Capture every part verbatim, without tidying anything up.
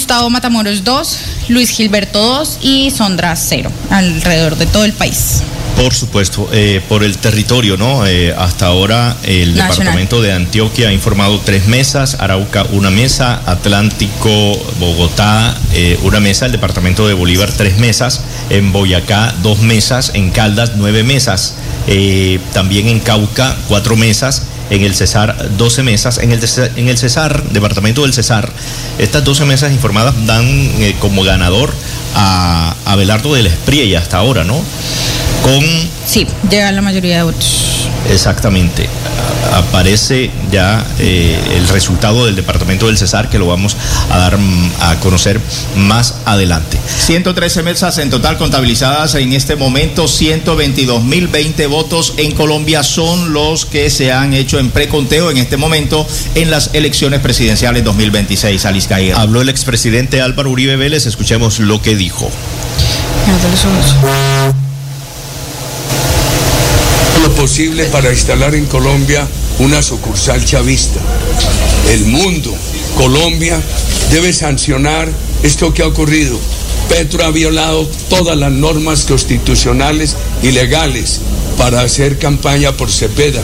Gustavo Matamoros dos, Luis Gilberto dos y Sondra cero, alrededor de todo el país. Por supuesto, eh, por el territorio, ¿no? Eh, hasta ahora el Nacional. Departamento de Antioquia ha informado tres mesas, Arauca una mesa, Atlántico, Bogotá eh, una mesa, el departamento de Bolívar tres mesas, en Boyacá dos mesas, en Caldas nueve mesas, eh, también en Cauca cuatro mesas, en el Cesar doce mesas, en el, en el Cesar, departamento del Cesar, estas doce mesas informadas dan eh, como ganador a Abelardo de la Espriella hasta ahora, ¿no? Con... Sí, llega la mayoría de votos. Exactamente. Aparece ya eh, el resultado del departamento del Cesar, que lo vamos a dar a conocer más adelante. ciento trece mesas en total contabilizadas en este momento, ciento veintidós mil veinte votos en Colombia son los que se han hecho en preconteo en este momento en las elecciones presidenciales dos mil veintiséis. Alice Caíra. Habló el expresidente Álvaro Uribe Vélez, escuchemos lo que dijo. Lo posible para instalar en Colombia una sucursal chavista. El mundo, Colombia, debe sancionar esto que ha ocurrido. Petro ha violado todas las normas constitucionales y legales para hacer campaña por Cepeda.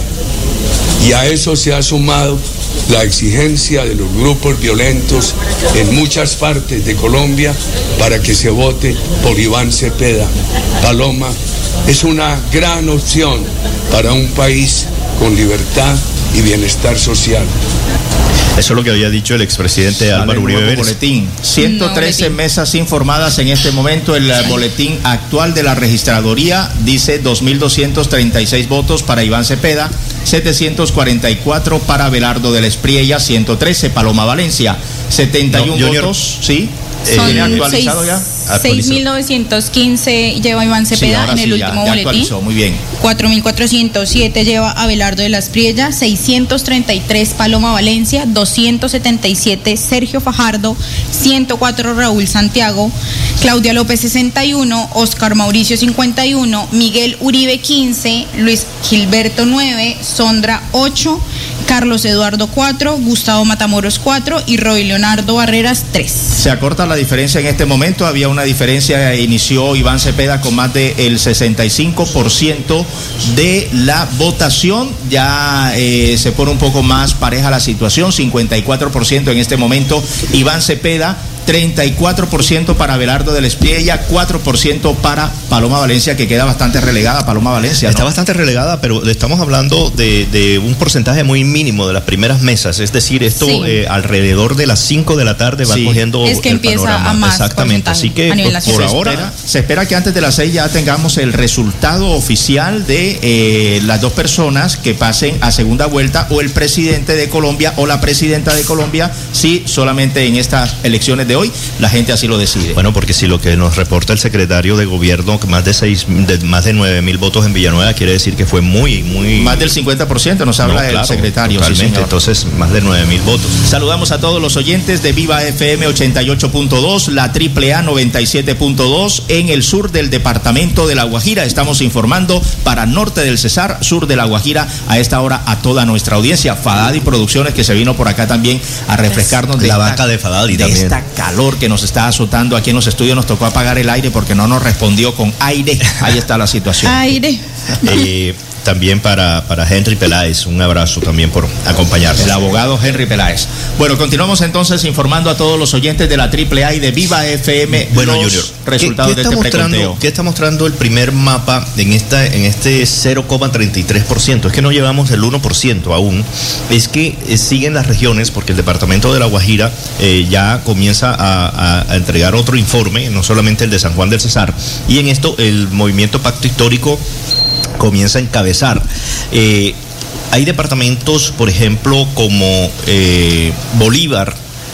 Y a eso se ha sumado la exigencia de los grupos violentos en muchas partes de Colombia para que se vote por Iván Cepeda. Paloma es una gran opción para un país con libertad y bienestar social. Eso es lo que había dicho el expresidente Álvaro Uribe Vélez. Boletín. ciento trece no, mesas informadas en este momento. El boletín actual de la registraduría dice dos mil doscientos treinta y seis votos para Iván Cepeda, setecientos cuarenta y cuatro para Abelardo de la Espriella, ciento trece Paloma Valencia, setenta y uno no, votos, ¿sí? Son eh, actualizado seis, ya. seis mil novecientos quince lleva Iván Cepeda sí, en el sí, último ya, ya boletín. Muy bien. cuatro mil cuatrocientos siete lleva Abelardo de la Espriella, seiscientos treinta y tres Paloma Valencia, doscientos setenta y siete Sergio Fajardo, ciento cuatro Raúl Santiago, Claudia López sesenta y uno, Oscar Mauricio cincuenta y uno, Miguel Uribe quince, Luis Gilberto nueve, Sondra ocho, Carlos Eduardo cuatro, Gustavo Matamoros cuatro y Roy Leonardo Barreras tres. Se acorta la diferencia en este momento. Había una diferencia, inició Iván Cepeda con más del sesenta y cinco por ciento de la votación. Ya eh, se pone un poco más pareja la situación, cincuenta y cuatro por ciento en este momento Iván Cepeda, treinta y cuatro por ciento para Abelardo de la Espriella, cuatro por ciento para Paloma Valencia, que queda bastante relegada. Paloma Valencia, ¿no? Está bastante relegada, pero estamos hablando de, de un porcentaje muy mínimo de las primeras mesas, es decir, esto sí. eh, alrededor de las cinco de la tarde va sí. cogiendo es que el empieza panorama. A más exactamente, así que por, por se ahora espera, se espera que antes de las seis ya tengamos el resultado oficial de eh, las dos personas que pasen a segunda vuelta, o el presidente de Colombia o la presidenta de Colombia, si solamente en estas elecciones de hoy la gente así lo decide. Bueno, porque si lo que nos reporta el secretario de gobierno, que más de seis, de, más de nueve mil votos en Villanueva, quiere decir que fue muy, muy... Más del cincuenta por ciento nos habla no, el claro, secretario. Totalmente, sí, entonces más de nueve mil votos. Saludamos a todos los oyentes de Viva F M ochenta y ocho punto dos, la Triple A noventa y siete punto dos, en el sur del departamento de La Guajira. Estamos informando para norte del Cesar, sur de La Guajira, a esta hora a toda nuestra audiencia. Fadadi Producciones, que se vino por acá también a refrescarnos de la esta, vaca de Fadadi de también. esta calor que nos está azotando aquí en los estudios. Nos tocó apagar el aire porque no nos respondió con aire. Ahí está la situación. Aire. Eh, también para, para Henry Peláez, un abrazo también por acompañarnos. El abogado Henry Peláez. Bueno, continuamos entonces informando a todos los oyentes de la Triple A y de Viva F M. Bueno, los Junior, resultados ¿qué, qué de este preconteo. ¿Qué está mostrando el primer mapa en esta en este cero coma treinta y tres por ciento? Es que no llevamos el uno por ciento aún. Es que eh, siguen las regiones, porque el departamento de La Guajira eh, ya comienza a, a, a entregar otro informe, no solamente el de San Juan del Cesar, y en esto el movimiento Pacto Histórico comienza a encabezar. Eh, hay departamentos, por ejemplo, como eh, Bolívar,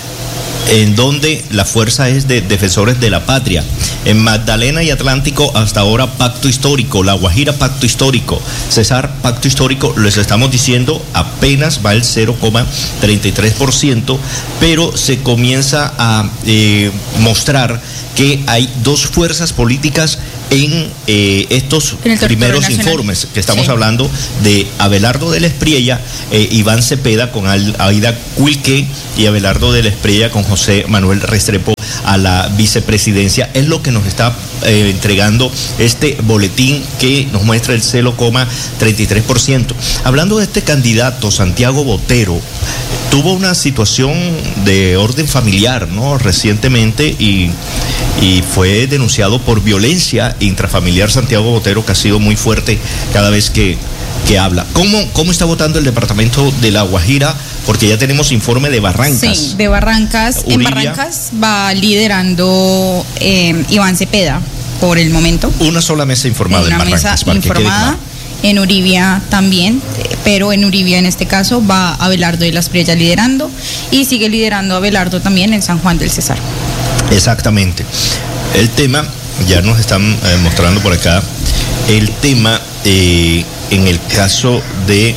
en donde la fuerza es de Defensores de la Patria. En Magdalena y Atlántico, hasta ahora Pacto Histórico. La Guajira, Pacto Histórico. Cesar, Pacto Histórico. Les estamos diciendo, apenas va el cero coma treinta y tres por ciento, pero se comienza a eh, mostrar que hay dos fuerzas políticas en eh, estos en primeros informes, que estamos sí. hablando de Abelardo de la Espriella, eh, Iván Cepeda con Aida Cuilque y Abelardo de la Espriella con José Manuel Restrepo a la vicepresidencia. Es lo que nos está eh, entregando este boletín que nos muestra el cero coma treinta y tres por ciento. Hablando de este candidato, Santiago Botero, tuvo una situación de orden familiar, ¿no? Recientemente y, y fue denunciado por violencia intrafamiliar. Santiago Botero, que ha sido muy fuerte cada vez que, que habla. ¿Cómo, ¿Cómo está votando el departamento de La Guajira? Porque ya tenemos informe de Barrancas. Sí, de Barrancas. Uribia. En Barrancas va liderando eh, Iván Cepeda por el momento. Una sola mesa informada Una en Barrancas. Mesa para informada. Que quede en Uribia también, pero en Uribia en este caso va Abelardo de las Priellas liderando y sigue liderando Abelardo también en San Juan del Cesar. Exactamente. El tema, ya nos están eh, mostrando por acá, el tema eh, en el caso de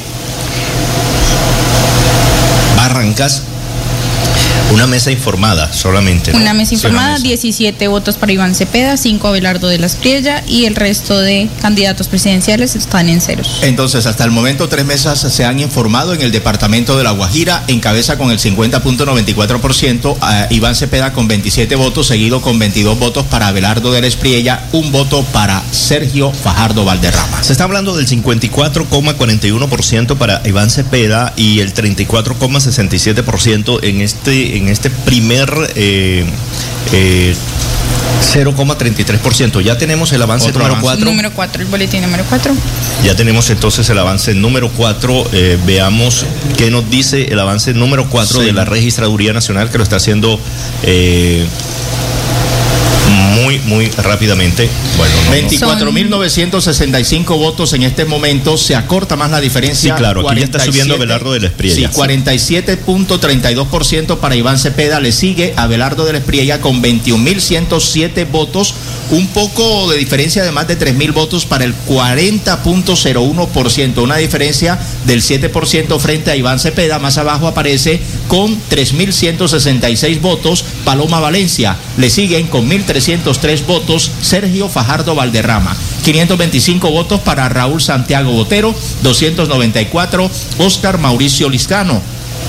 Barrancas, una mesa informada solamente, ¿no? Una mesa informada, sí, una mesa. diecisiete votos para Iván Cepeda, cinco Abelardo de las Priellas y el resto de candidatos presidenciales están en ceros. Entonces, hasta el momento, tres mesas se han informado en el departamento de La Guajira, encabeza con el cincuenta punto noventa y cuatro por ciento, a Iván Cepeda con veintisiete votos, seguido con veintidós votos para Abelardo de las Priellas, un voto para Sergio Fajardo Valderrama. Se está hablando del cincuenta y cuatro coma cuarenta y uno por ciento para Iván Cepeda y el treinta y cuatro coma sesenta y siete por ciento en este en este primer eh, eh, cero coma treinta y tres por ciento. Ya tenemos el avance Otro número avance. cuatro. Número cuatro, el boletín número cuatro. Ya tenemos entonces el avance número cuatro. Eh, veamos qué nos dice el avance número cuatro sí. de la Registraduría Nacional, que lo está haciendo eh, muy, muy rápidamente. Bueno, no, veinticuatro mil novecientos sesenta y cinco votos en este momento. Se acorta más la diferencia. Sí, claro, aquí cuarenta y siete, ya está subiendo Abelardo de las Priellas. Sí, cuarenta y siete punto treinta y dos por ciento para Iván Cepeda. Le sigue Abelardo de las Priellas con veintiún mil ciento siete votos. Un poco de diferencia de más de tres mil votos para el cuarenta punto cero uno por ciento. Una diferencia del siete por ciento frente a Iván Cepeda. Más abajo aparece con tres mil ciento sesenta y seis votos Paloma Valencia. Le siguen con mil trescientos tres votos Sergio Fajardo Valderrama. quinientos veinticinco votos para Raúl Santiago Botero. doscientos noventa y cuatro Oscar Mauricio Liscano.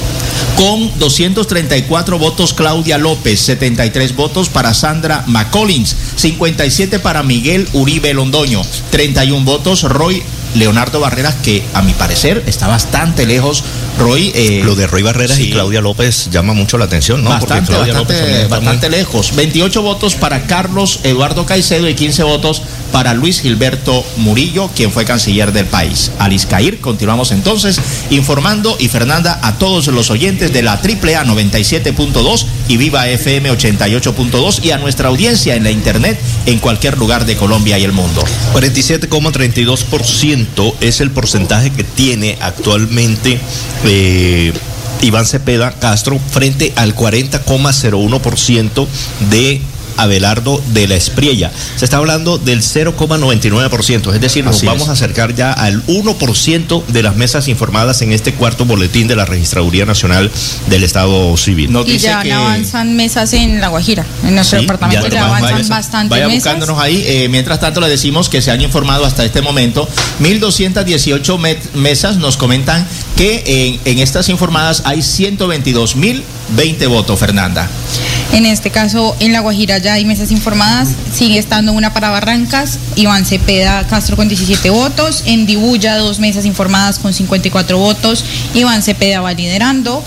Con doscientos treinta y cuatro votos Claudia López, setenta y tres votos para Sandra McCollins, cincuenta y siete para Miguel Uribe Londoño, treinta y uno votos Roy Leonardo Barreras, que a mi parecer está bastante lejos. Roy, eh, lo de Roy Barreras sí. y Claudia López llama mucho la atención, ¿no? Bastante, Porque Claudia bastante, López bastante muy... lejos. veintiocho votos para Carlos Eduardo Caicedo y quince votos para Luis Gilberto Murillo, quien fue canciller del país. Alice Cair, continuamos entonces informando, y Fernanda, a todos los oyentes de la Triple A noventa y siete punto dos y Viva F M ochenta y ocho punto dos y a nuestra audiencia en la internet en cualquier lugar de Colombia y el mundo. cuarenta y siete coma treinta y dos por ciento es el porcentaje que tiene actualmente eh, Iván Cepeda Castro frente al cuarenta coma cero uno por ciento de Abelardo de las Priellas. Se está hablando del cero coma noventa y nueve por ciento, es decir, nos Así vamos es. a acercar ya al uno por ciento de las mesas informadas en este cuarto boletín de la Registraduría Nacional del Estado Civil. Nos y dice ya que... avanzan mesas en La Guajira, en nuestro sí, departamento ya, ya avanzan vaya, bastantes vaya mesas. buscándonos ahí, eh, mientras tanto le decimos que se han informado hasta este momento mil doscientas dieciocho met- mesas, nos comentan que en, en estas informadas hay ciento veintidós mil veinte votos, Fernanda. En este caso, en La Guajira ya hay mesas informadas, sigue estando una para Barrancas, Iván Cepeda Castro con diecisiete votos, en Dibuya dos mesas informadas con cincuenta y cuatro votos, Iván Cepeda va liderando,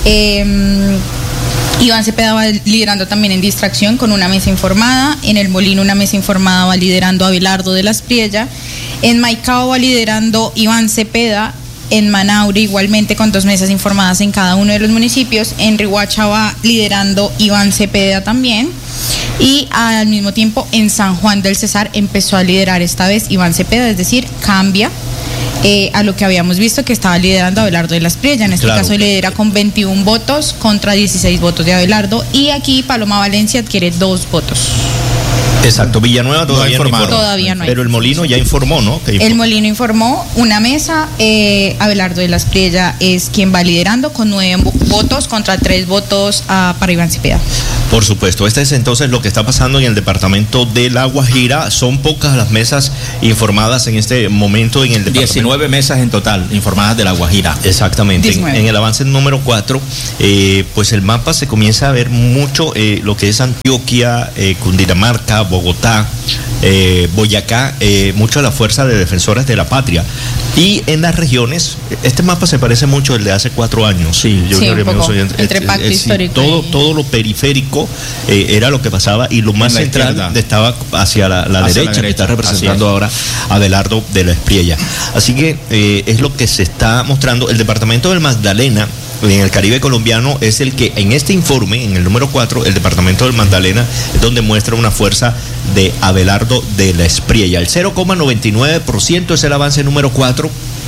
eh, Iván Cepeda va liderando también en Distracción con una mesa informada, en El Molino una mesa informada va liderando Abelardo de las Priellas, en Maicao va liderando Iván Cepeda, en Manaure igualmente con dos mesas informadas en cada uno de los municipios, en Riohacha va liderando Iván Cepeda también, y al mismo tiempo en San Juan del Cesar empezó a liderar esta vez Iván Cepeda, es decir, cambia eh, a lo que habíamos visto que estaba liderando Abelardo de las Priellas, en este claro. caso lidera con veintiún votos contra dieciséis votos de Abelardo, y aquí Paloma Valencia adquiere dos votos. Exacto, Villanueva todavía no, no informó. Todavía no hay. Pero el Molino ya informó, ¿no? Que informó. El Molino informó una mesa, eh, Abelardo de las Priellas es quien va liderando con nueve, votos contra tres votos uh, para Iván Cepeda. Por supuesto, este es entonces lo que está pasando en el departamento de La Guajira. Son pocas las mesas informadas en este momento en el departamento. diecinueve mesas en total informadas de La Guajira. Exactamente. En, en el avance número cuatro, eh, pues el mapa se comienza a ver mucho eh, lo que es Antioquia, eh, Cundinamarca, Bogotá, eh, Boyacá, eh, mucho a la fuerza de defensores de la patria. Y en las regiones, este mapa se parece mucho al de hace cuatro años. Sí, sí un poco, soy, entre eh, pacto eh, histórico. Sí, todo, y... todo lo periférico eh, era lo que pasaba y lo más central izquierda. estaba hacia la, la, hacia derecha, la derecha, que está representando ahora a Abelardo de la Espriella. Así que eh, es lo que se está mostrando. El departamento del Magdalena, en el Caribe colombiano, es el que en este informe, en el número cuatro, el departamento del Magdalena es donde muestra una fuerza de Abelardo de la Espriella. El cero coma noventa y nueve por ciento es el avance número cuatro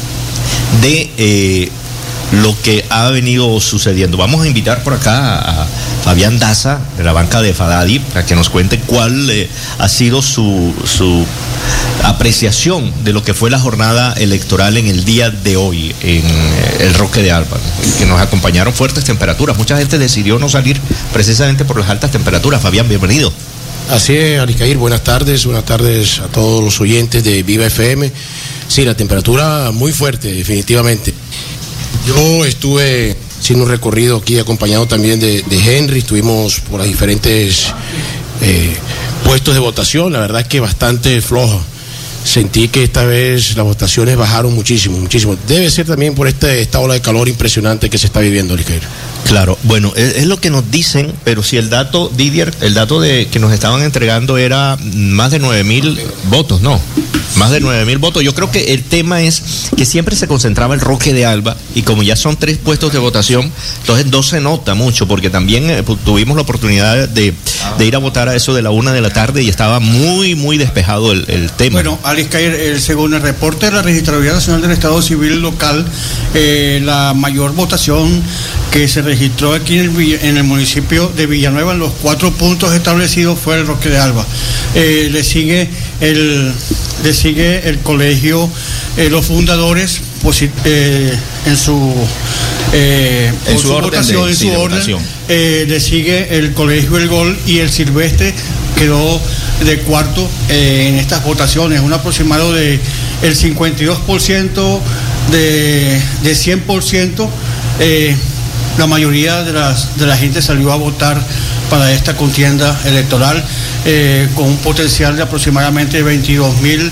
de eh, lo que ha venido sucediendo. Vamos a invitar por acá a Fabián Daza, de la banca de Fadadi, para que nos cuente cuál eh, ha sido su, su apreciación de lo que fue la jornada electoral en el día de hoy en el Roque de Alba, que nos acompañaron fuertes temperaturas. Mucha gente decidió no salir precisamente por las altas temperaturas. Fabián, bienvenido. Así es, Alicair, buenas tardes, buenas tardes a todos los oyentes de Viva F M. Sí, la temperatura muy fuerte, definitivamente. Yo estuve haciendo un recorrido aquí acompañado también de, de Henry, estuvimos por los diferentes eh, puestos de votación, la verdad es que bastante floja. Sentí que esta vez las votaciones bajaron muchísimo, muchísimo. Debe ser también por este, esta ola de calor impresionante que se está viviendo, Alicair. Claro, bueno, es, es lo que nos dicen, pero si el dato, Didier, el dato de que nos estaban entregando era más de nueve mil votos, ¿no? Más de nueve mil votos. Yo creo que el tema es que siempre se concentraba el Roque de Alba y como ya son tres puestos de votación, entonces no se nota mucho porque también eh, tuvimos la oportunidad de, de ir a votar a eso de la una de la tarde y estaba muy, muy despejado el, el tema. Bueno, Alicair, eh, según el reporte de la Registraduría Nacional del Estado Civil Local, eh, la mayor votación que se registró aquí en el, en el municipio de Villanueva en los cuatro puntos establecidos fue el Roque de Alba. Eh, le sigue el le sigue el colegio eh, Los Fundadores pues, eh, en su eh, en su, su orden votación, de, en sí, su de orden votación. Eh, le sigue el colegio El Gol y el Silvestre quedó de cuarto eh, en estas votaciones, un aproximado de el cincuenta y dos por ciento de, de cien por ciento. Eh, la mayoría de, las, de la gente salió a votar para esta contienda electoral eh, con un potencial de aproximadamente veintidós mil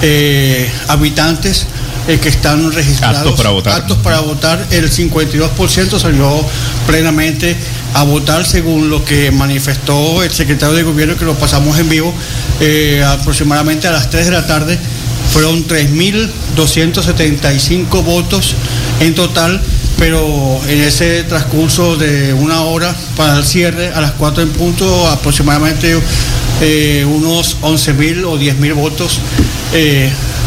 eh, habitantes eh, que están registrados aptos para votar. aptos para votar. El cincuenta y dos por ciento salió plenamente a votar según lo que manifestó el secretario de gobierno, que lo pasamos en vivo eh, aproximadamente a las tres de la tarde. Fueron tres mil doscientos setenta y cinco votos en total, pero en ese transcurso de una hora para el cierre, a las cuatro en punto, aproximadamente eh, unos once mil o diez mil votos eh,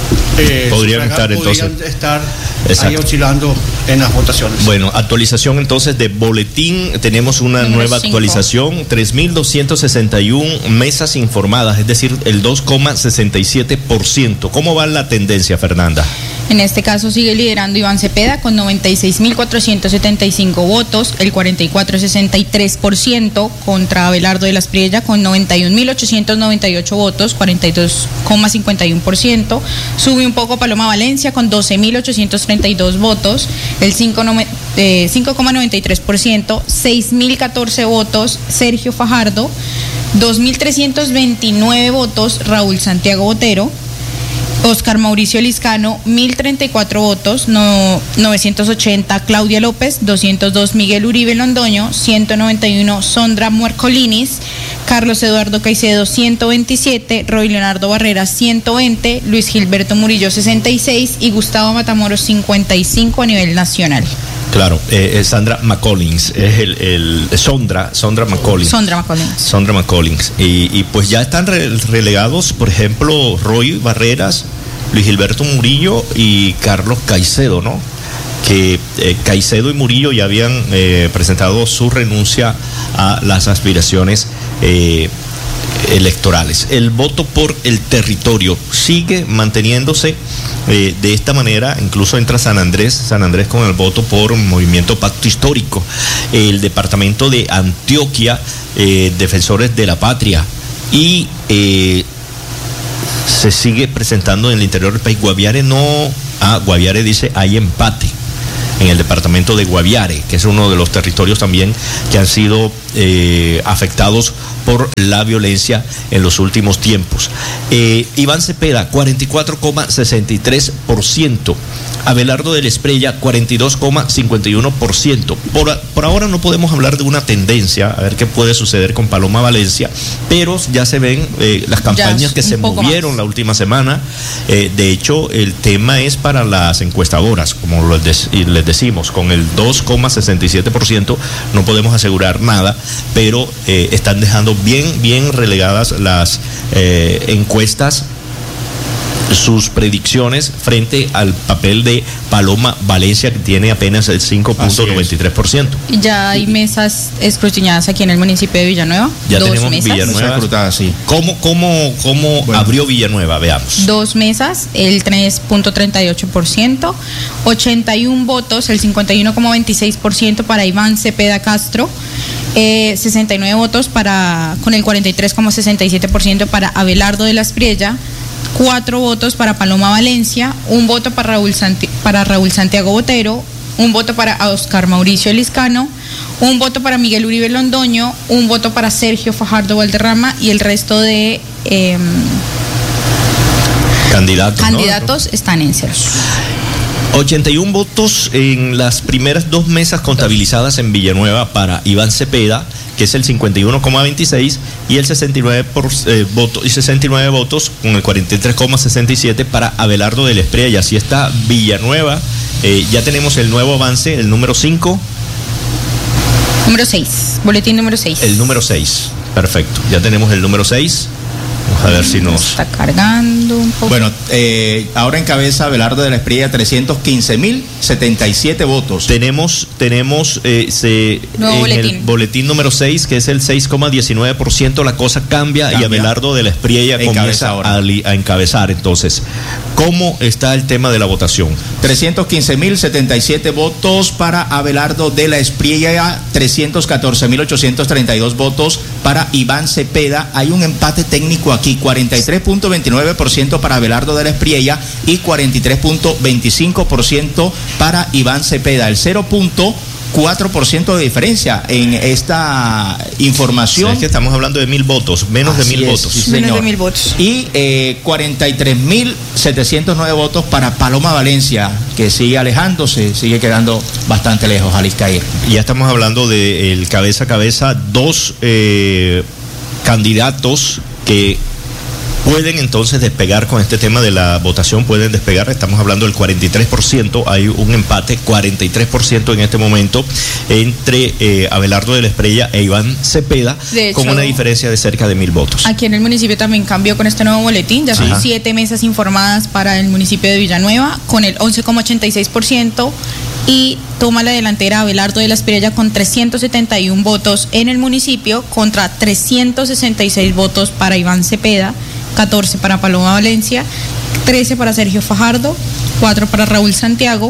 eh, podrían estar podrían entonces estar Exacto. ahí oscilando en las votaciones. Bueno, actualización entonces de boletín, tenemos una Número nueva cinco. Actualización, tres mil doscientos sesenta y uno mesas informadas, es decir, el dos coma sesenta y siete por ciento. ¿Cómo va la tendencia, Fernanda? En este caso sigue liderando Iván Cepeda con noventa y seis mil cuatrocientos setenta y cinco votos, el cuarenta y cuatro coma sesenta y tres por ciento, contra Abelardo de la Espriella con noventa y un mil ochocientos noventa y ocho votos, cuarenta y dos coma cincuenta y uno por ciento. Sube un poco Paloma Valencia con doce mil ochocientos treinta y dos votos, el cinco coma noventa y tres por ciento, seis mil catorce votos Sergio Fajardo, dos mil trescientos veintinueve votos Raúl Santiago Botero, Oscar Mauricio Liscano, mil treinta y cuatro votos, no, novecientos ochenta Claudia López, doscientos dos Miguel Uribe Londoño, ciento noventa y uno Sondra Muercolinis, Carlos Eduardo Caicedo ciento veintisiete, Roy Leonardo Barrera ciento veinte, Luis Gilberto Murillo sesenta y seis y Gustavo Matamoros cincuenta y cinco a nivel nacional. Claro, eh, Sandra McCollins, es el, el Sondra, Sondra McCollins. Sondra McCollins. Sondra McCollins. Y, y pues ya están re, relegados, por ejemplo, Roy Barreras, Luis Gilberto Murillo y Carlos Caicedo, ¿no? Que eh, Caicedo y Murillo ya habían eh, presentado su renuncia a las aspiraciones eh, electorales. El voto por el territorio sigue manteniéndose eh, de esta manera. Incluso entra San Andrés, San Andrés con el voto por Movimiento Pacto Histórico. El departamento de Antioquia, eh, Defensores de la Patria. Y eh, se sigue presentando en el interior del país. Guaviare no, ah, Guaviare dice hay empate en el departamento de Guaviare, que es uno de los territorios también que han sido eh, afectados por la violencia en los últimos tiempos. Eh, Iván Cepeda, cuarenta y cuatro coma sesenta y tres por ciento. Abelardo de la Espriella, cuarenta y dos coma cincuenta y uno por ciento. Por, por ahora no podemos hablar de una tendencia, a ver qué puede suceder con Paloma Valencia, pero ya se ven eh, las campañas que se movieron más la última semana. Eh, de hecho, el tema es para las encuestadoras, como les, de, les decimos, con el dos coma sesenta y siete por ciento no podemos asegurar nada, pero eh, están dejando bien, bien relegadas las eh, encuestas, sus predicciones frente al papel de Paloma Valencia, que tiene apenas el cinco punto noventa y tres por ciento. Ya hay mesas escrutinadas aquí en el municipio de Villanueva. Ya Dos tenemos mesas. Villanueva. Sí. ¿Cómo, cómo, cómo bueno. abrió Villanueva? Veamos. Dos mesas, el tres punto treinta y ocho por ciento, ochenta y uno votos, el cincuenta y uno coma veintiséis por ciento para Iván Cepeda Castro. Eh, sesenta y nueve votos para, con el cuarenta y tres coma sesenta y siete por ciento para Abelardo de la Espriella, cuatro votos para Paloma Valencia, un voto para Raúl, Santi, para Raúl Santiago Botero, un voto para Oscar Mauricio Liscano, un voto para Miguel Uribe Londoño, un voto para Sergio Fajardo Valderrama y el resto de eh, candidatos, candidatos ¿no? están en ceros. ochenta y uno votos en las primeras dos mesas contabilizadas en Villanueva para Iván Cepeda, que es el cincuenta y uno coma veintiséis, y el sesenta y nueve, por, eh, voto, y sesenta y nueve votos con el cuarenta y tres coma sesenta y siete para Abelardo de la Espriella. Y así está Villanueva. Eh, ya tenemos el nuevo avance, el número cinco. Número seis, boletín número seis. El número seis, perfecto. Ya tenemos el número seis. Vamos a ver si nos... Está cargando un poco. Bueno, eh, ahora encabeza Abelardo de la Espriella, trescientos quince mil setenta y siete votos. Tenemos, tenemos eh, se, en boletín. el boletín número seis, que es el seis coma diecinueve por ciento, la cosa cambia, cambia y Abelardo de la Espriella comienza a, a encabezar. Entonces, ¿cómo está el tema de la votación? trescientos quince mil setenta y siete votos para Abelardo de la Espriella, trescientos catorce mil ochocientos treinta y dos votos para Iván Cepeda. Hay un empate técnico aquí, cuarenta y tres punto veintinueve por ciento para Abelardo de la Espriella y cuarenta y tres punto veinticinco por ciento para Iván Cepeda. El cero punto cuatro por ciento de diferencia en esta información. Sí, es que estamos hablando de mil votos, menos Así de mil es, votos. Sí, menos de mil votos. Y eh, cuarenta y tres mil setecientos nueve votos para Paloma Valencia, que sigue alejándose, sigue quedando bastante lejos, Aliscair. Ya estamos hablando del cabeza a cabeza, dos eh, candidatos que pueden entonces despegar con este tema de la votación, pueden despegar. Estamos hablando del cuarenta y tres por ciento, hay un empate, cuarenta y tres por ciento en este momento entre eh, Abelardo de la Espriella e Iván Cepeda, de hecho, con una diferencia de cerca de mil votos. Aquí en el municipio también cambió con este nuevo boletín, ya son Ajá. siete mesas informadas para el municipio de Villanueva con el once coma ochenta y seis por ciento y toma la delantera Abelardo de la Espriella con trescientos setenta y uno votos en el municipio contra trescientos sesenta y seis votos para Iván Cepeda, catorce para Paloma Valencia, trece para Sergio Fajardo, cuatro para Raúl Santiago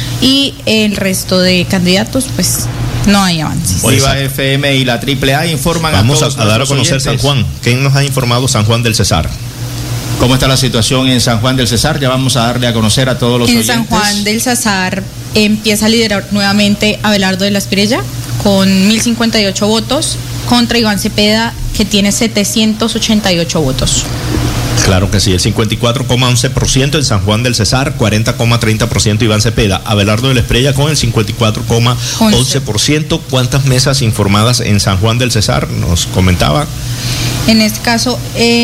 y el resto de candidatos pues no hay avances. Viva F M y la triple A informan Vamos a todos a, a dar a conocer oyentes. San Juan. ¿Quién nos ha informado San Juan del Cesar? ¿Cómo está la situación en San Juan del Cesar? Ya vamos a darle a conocer a todos los en oyentes. En San Juan del Cesar empieza a liderar nuevamente Abelardo de la Espriella con mil cincuenta y ocho votos contra Iván Cepeda, que tiene setecientos ochenta y ocho votos. Claro que sí, el cincuenta y cuatro coma once por ciento en San Juan del Cesar, cuarenta coma treinta por ciento Iván Cepeda. Abelardo de la Espriella con el cincuenta y cuatro coma once por ciento. ¿Cuántas mesas informadas en San Juan del Cesar? Nos comentaba. En este caso,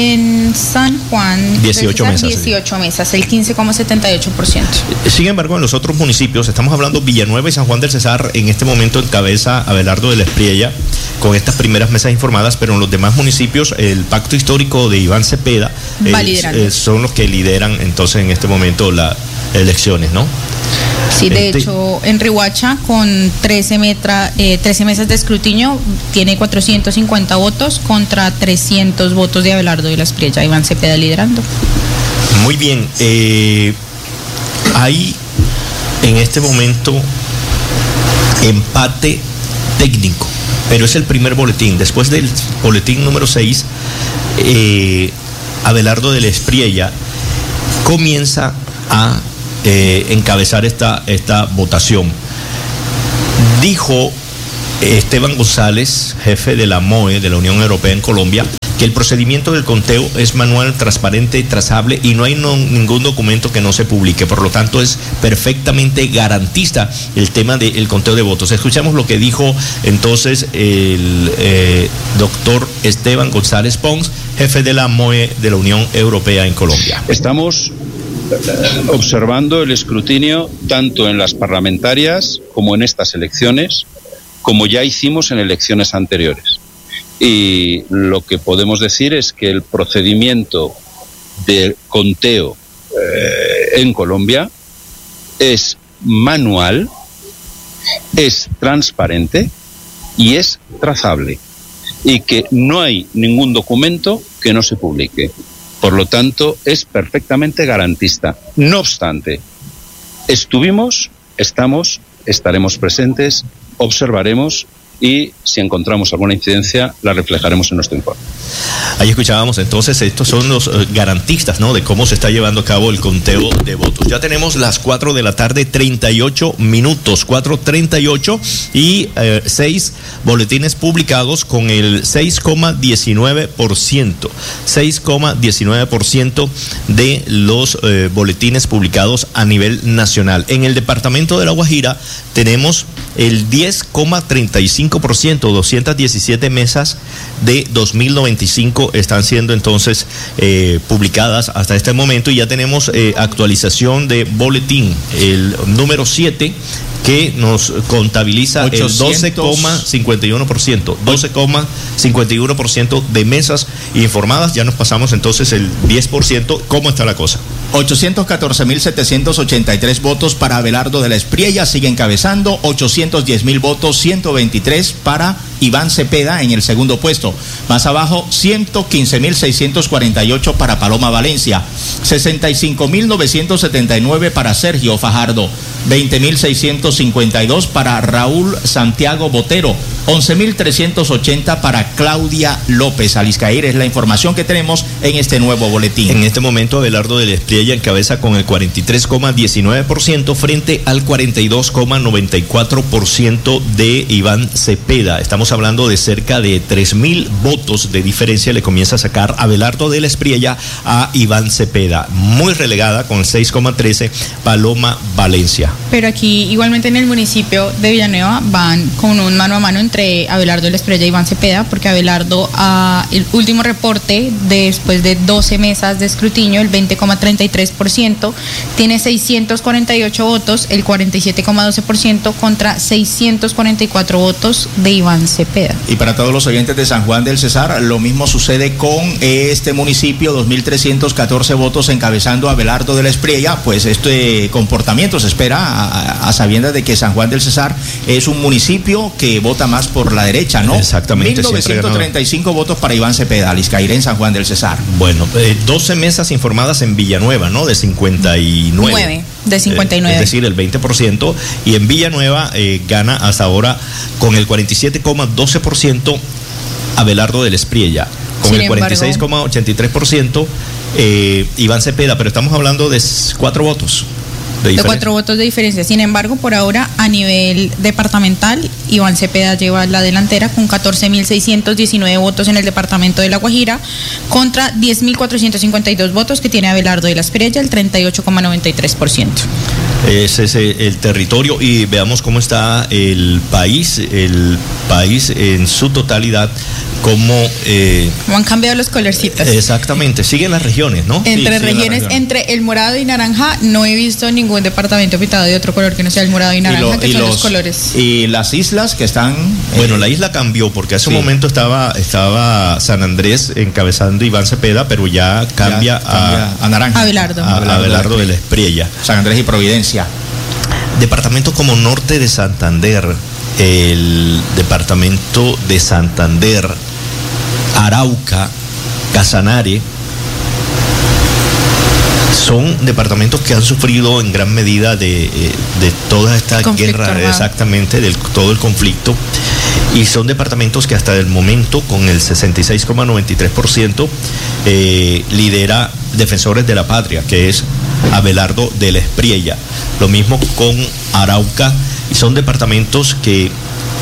en San Juan dieciocho mesas. dieciocho sí. mesas, el quince coma setenta y ocho por ciento. Sin embargo, en los otros municipios, estamos hablando Villanueva y San Juan del Cesar, en este momento encabeza Abelardo de la Espriella con estas primeras mesas informadas, pero en los demás municipios, el pacto histórico de Iván Cepeda eh, eh, son los que lideran entonces en este momento la, elecciones, ¿no? Sí, de Este- hecho, en Riohacha, con trece, metra, eh, trece mesas de escrutinio, tiene cuatrocientos cincuenta votos contra trescientos votos de Abelardo de la Espriella. Iván Cepeda liderando. Muy bien. Eh, hay en este momento empate técnico, pero es el primer boletín. Después del boletín número seis, eh, Abelardo de la Espriella comienza a eh, encabezar esta, esta votación. Dijo Esteban González, jefe de la M O E, de la Unión Europea en Colombia, que el procedimiento del conteo es manual, transparente, trazable y no hay no, ningún documento que no se publique. Por lo tanto, es perfectamente garantista el tema del conteo de votos. Escuchamos lo que dijo entonces el eh, doctor Esteban González Pons, jefe de la M O E de la Unión Europea en Colombia. Estamos observando el escrutinio tanto en las parlamentarias como en estas elecciones, como ya hicimos en elecciones anteriores. Y lo que podemos decir es que el procedimiento de conteo eh, en Colombia es manual, es transparente y es trazable, y que no hay ningún documento que no se publique. Por lo tanto, es perfectamente garantista. No obstante, estuvimos, estamos, estaremos presentes, observaremos y si encontramos alguna incidencia la reflejaremos en nuestro informe. Ahí escuchábamos entonces, estos son los eh, garantistas, ¿no?, de cómo se está llevando a cabo el conteo de votos. Ya tenemos las cuatro de la tarde, treinta y ocho minutos, cuatro treinta y ocho, y eh, seis boletines publicados con el seis coma diecinueve por ciento. seis coma diecinueve por ciento de los eh, boletines publicados a nivel nacional. En el departamento de La Guajira tenemos el diez coma treinta y cinco por ciento, doscientas diecisiete mesas de dos mil noventa y cinco están siendo entonces eh, publicadas hasta este momento, y ya tenemos eh, actualización de boletín, el número siete, que nos contabiliza el doce coma cincuenta y uno por ciento, doce coma cincuenta y uno por ciento de mesas informadas. Ya nos pasamos entonces el diez por ciento. ¿Cómo está la cosa? ochocientos catorce mil setecientos ochenta y tres votos para Abelardo de la Espriella, sigue encabezando. Ochocientos diez mil votos, ciento veintitrés para Iván Cepeda en el segundo puesto. Más abajo, ciento quince mil seiscientos cuarenta y ocho para Paloma Valencia, sesenta y cinco mil novecientos setenta y nueve para Sergio Fajardo, veinte mil seiscientos cincuenta y dos para Raúl Santiago Botero, once mil trescientos ochenta para Claudia López. Aliscair, es la información que tenemos en este nuevo boletín. En este momento, Abelardo de la Espriella encabeza con el cuarenta y tres coma diecinueve por ciento frente al cuarenta y dos coma noventa y cuatro por ciento de Iván Cepeda. Estamos hablando de cerca de tres mil votos de diferencia. Le comienza a sacar Abelardo de la Espriella a Iván Cepeda. Muy relegada con el seis coma trece Paloma Valencia. Pero aquí, igualmente en el municipio de Villanueva, van con un mano a mano entre Abelardo de la Espriella y Iván Cepeda, porque Abelardo, a el último reporte, después de doce mesas de escrutinio, el veinte coma treinta y tres por ciento, tiene seiscientos cuarenta y ocho votos, el cuarenta y siete coma doce por ciento contra seiscientos cuarenta y cuatro votos de Iván Cepeda. Y para todos los oyentes de San Juan del Cesar, lo mismo sucede con este municipio, dos mil trescientos catorce votos encabezando a Abelardo de la Espriella. Pues este comportamiento se espera a, a sabiendas de que San Juan del Cesar es un municipio que vota más por la derecha, ¿no? Exactamente. mil novecientos treinta y cinco votos para Iván Cepeda, Aliscair, en San Juan del Cesar. Bueno, eh, doce mesas informadas en Villanueva, ¿no? De cincuenta y nueve. nueve, de cincuenta y nueve. Eh, es decir, el veinte por ciento. Y en Villanueva eh, gana hasta ahora con el cuarenta y siete coma doce por ciento Abelardo de la Espriella. Con Sin el cuarenta y seis coma ochenta y tres por ciento eh, Iván Cepeda. Pero estamos hablando de cuatro votos. De, de cuatro votos de diferencia. Sin embargo, por ahora, a nivel departamental, Iván Cepeda lleva la delantera con catorce mil seiscientos diecinueve votos en el departamento de La Guajira contra diez mil cuatrocientos cincuenta y dos votos que tiene Abelardo de la Espriella, el treinta y ocho coma noventa y tres por ciento. Ese es el territorio, y veamos cómo está el país, el país en su totalidad, cómo... Eh, ¿Cómo han cambiado los colorcitos? Exactamente, siguen las regiones, ¿no? Entre sí, regiones, regiones, entre el morado y naranja, no he visto ningún departamento pintado de otro color que no sea el morado y naranja, y lo, que y son los, los colores. Y las islas que están... Bueno, eh, la isla cambió, porque hace sí. un momento estaba, estaba San Andrés encabezando Iván Cepeda, pero ya cambia, ya cambia a, a naranja. Abelardo. A, a Abelardo de la Espriella. San Andrés y Providencia. Departamentos como Norte de Santander, el departamento de Santander, Arauca, Casanare, son departamentos que han sufrido en gran medida de, de toda esta conflicto guerra, armado. Exactamente, de todo el conflicto, y son departamentos que hasta el momento, con el sesenta y seis coma noventa y tres por ciento, eh, lidera Defensores de la Patria, que es Abelardo de la Espriella. Lo mismo con Arauca, y son departamentos que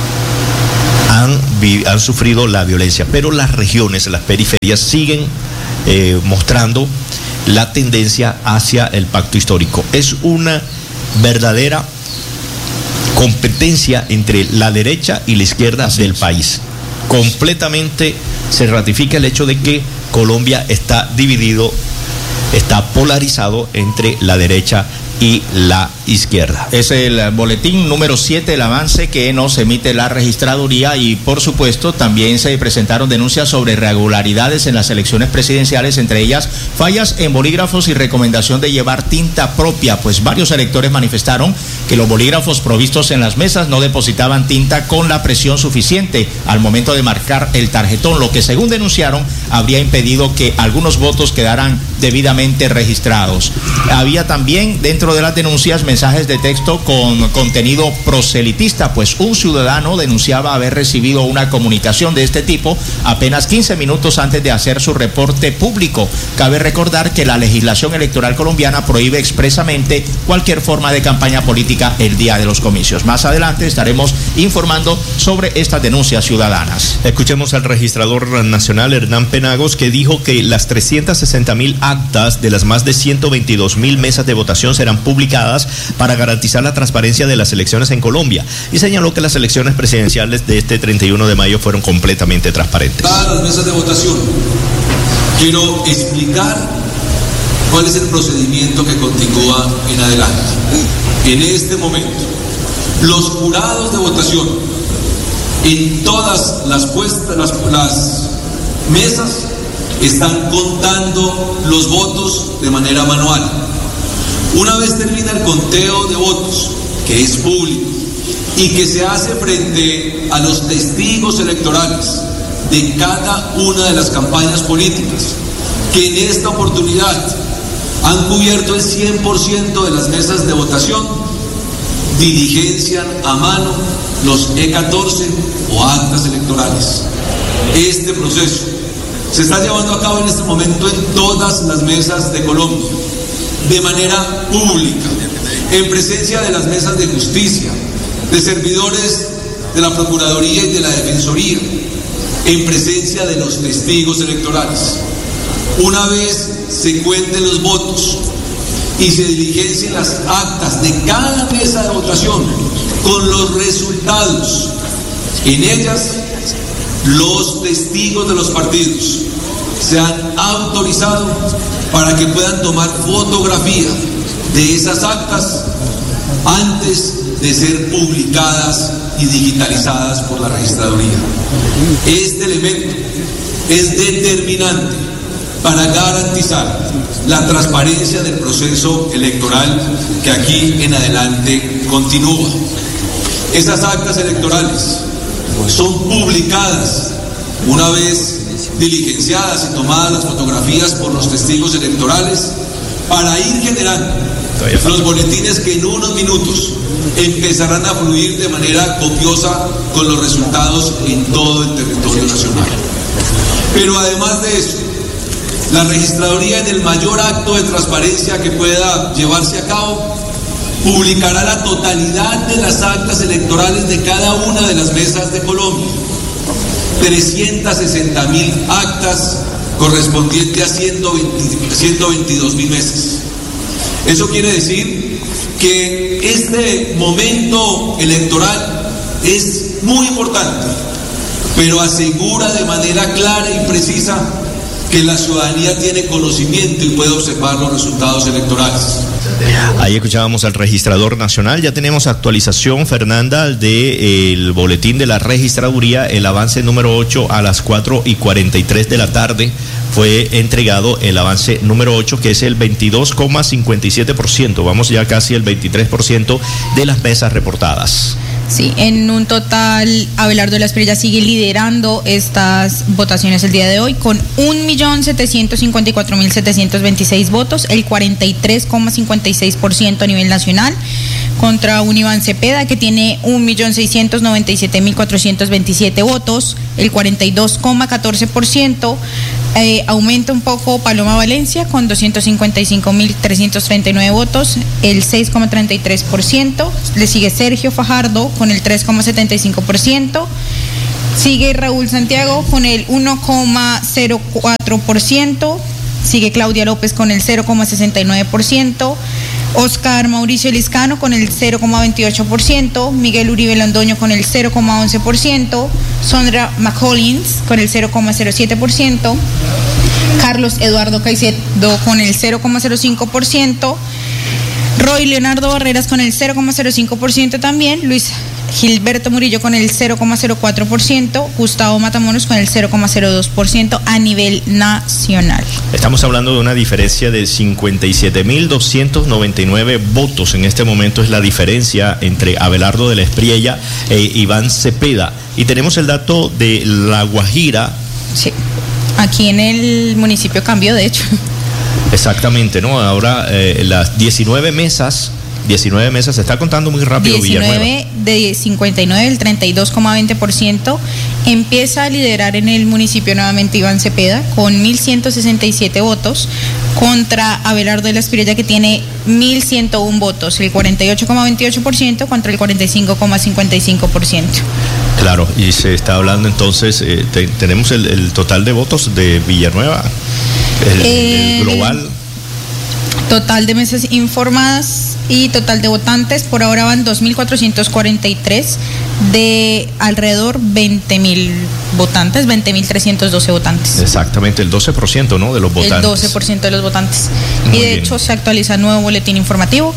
han, han sufrido la violencia, pero las regiones, las periferias siguen eh, mostrando la tendencia hacia el pacto histórico. Es una verdadera competencia entre la derecha y la izquierda Así del es. país. Completamente se ratifica el hecho de que Colombia está dividido, está polarizado entre la derecha y la izquierda. Es el boletín número siete, el avance que nos emite la registraduría, y por supuesto también se presentaron denuncias sobre irregularidades en las elecciones presidenciales, entre ellas fallas en bolígrafos y recomendación de llevar tinta propia, pues varios electores manifestaron que los bolígrafos provistos en las mesas no depositaban tinta con la presión suficiente al momento de marcar el tarjetón, lo que según denunciaron habría impedido que algunos votos quedaran debidamente registrados. Había también dentro de las denuncias mensajes de texto con contenido proselitista, pues un ciudadano denunciaba haber recibido una comunicación de este tipo apenas quince minutos antes de hacer su reporte público. Cabe recordar que la legislación electoral colombiana prohíbe expresamente cualquier forma de campaña política el día de los comicios. Más adelante estaremos informando sobre estas denuncias ciudadanas. Escuchemos al registrador nacional Hernán Penagos, que dijo que las trescientas sesenta mil actas de las más de ciento veintidós mil mesas de votación serán publicadas para garantizar la transparencia de las elecciones en Colombia, y señaló que las elecciones presidenciales de este treinta y uno de mayo fueron completamente transparentes. Para las mesas de votación, quiero explicar cuál es el procedimiento que continúa en adelante. En este momento, los jurados de votación en todas las, puestas, las, las mesas están contando los votos de manera manual. Una vez termina el conteo de votos, que es público y que se hace frente a los testigos electorales de cada una de las campañas políticas, que en esta oportunidad han cubierto el cien por ciento de las mesas de votación, diligencian a mano los E catorce o actas electorales. Este proceso se está llevando a cabo en este momento en todas las mesas de Colombia, de manera pública, en presencia de las mesas de justicia, de servidores de la Procuraduría y de la Defensoría, en presencia de los testigos electorales. Una vez se cuenten los votos y se diligencien las actas de cada mesa de votación con los resultados, en ellas los testigos de los partidos se han autorizado para que puedan tomar fotografía de esas actas antes de ser publicadas y digitalizadas por la registraduría. Este elemento es determinante para garantizar la transparencia del proceso electoral que aquí en adelante continúa. Esas actas electorales son publicadas una vez diligenciadas y tomadas las fotografías por los testigos electorales, para ir generando los boletines que en unos minutos empezarán a fluir de manera copiosa con los resultados en todo el territorio nacional. Pero además de eso, la registraduría, en el mayor acto de transparencia que pueda llevarse a cabo, publicará la totalidad de las actas electorales de cada una de las mesas de Colombia. trescientas sesenta mil actas correspondientes a ciento veintidós mil mesas. Eso quiere decir que este momento electoral es muy importante pero asegura de manera clara y precisa que la ciudadanía tiene conocimiento y puede observar los resultados electorales. Ahí escuchábamos al registrador nacional. Ya tenemos actualización, Fernanda, del boletín de la registraduría. El avance número ocho a las cuatro y cuarenta y tres de la tarde fue entregado el avance número ocho, que es el veintidós coma cincuenta y siete por ciento. Vamos ya casi al veintitrés por ciento de las mesas reportadas. Sí, en un total, Abelardo de la Espriella sigue liderando estas votaciones el día de hoy con un millón setecientos cincuenta y cuatro mil setecientos veintiséis votos, el cuarenta y tres coma cincuenta y seis por ciento a nivel nacional, contra un Iván Cepeda que tiene un millón seiscientos noventa y siete mil cuatrocientos veintisiete votos, el cuarenta y dos coma catorce por ciento. Eh, aumenta un poco Paloma Valencia con doscientos cincuenta y cinco mil trescientos treinta y nueve votos, el seis coma treinta y tres por ciento. Le sigue Sergio Fajardo con el tres coma setenta y cinco por ciento. Sigue Raúl Santiago con el uno coma cero cuatro por ciento. Sigue Claudia López con el cero coma sesenta y nueve por ciento. Oscar Mauricio Liscano con el cero coma veintiocho por ciento, Miguel Uribe Londoño con el cero coma once por ciento, Sondra McCollins con el cero coma cero siete por ciento, Carlos Eduardo Caicedo con el cero coma cero cinco por ciento, Roy Leonardo Barreras con el cero coma cero cinco por ciento también, Luis Gilberto Murillo con el cero coma cero cuatro por ciento, Gustavo Matamoros con el cero coma cero dos por ciento a nivel nacional. Estamos hablando de una diferencia de cincuenta y siete mil doscientos noventa y nueve votos. En este momento es la diferencia entre Abelardo de la Espriella e Iván Cepeda. Y tenemos el dato de La Guajira. Sí, aquí en el municipio cambió, de hecho. Exactamente, ¿no? Ahora eh, las diecinueve mesas... diecinueve mesas, se está contando muy rápido Villanueva. diecinueve de cincuenta y nueve, el treinta y dos coma veinte por ciento. Empieza a liderar en el municipio nuevamente Iván Cepeda con mil ciento sesenta y siete votos contra Abelardo de la Espriella que tiene mil ciento uno votos, el cuarenta y ocho coma veintiocho por ciento contra el cuarenta y cinco coma cincuenta y cinco por ciento. Claro, y se está hablando entonces, eh, te, tenemos el, el total de votos de Villanueva, el, el global. Total de mesas informadas y total de votantes, por ahora van dos mil cuatrocientos cuarenta y tres de alrededor veinte mil votantes, veinte mil trescientos doce votantes. Exactamente, el doce por ciento, ¿no?, de los votantes. El doce por ciento de los votantes. Muy y de bien. hecho se actualiza el nuevo boletín informativo.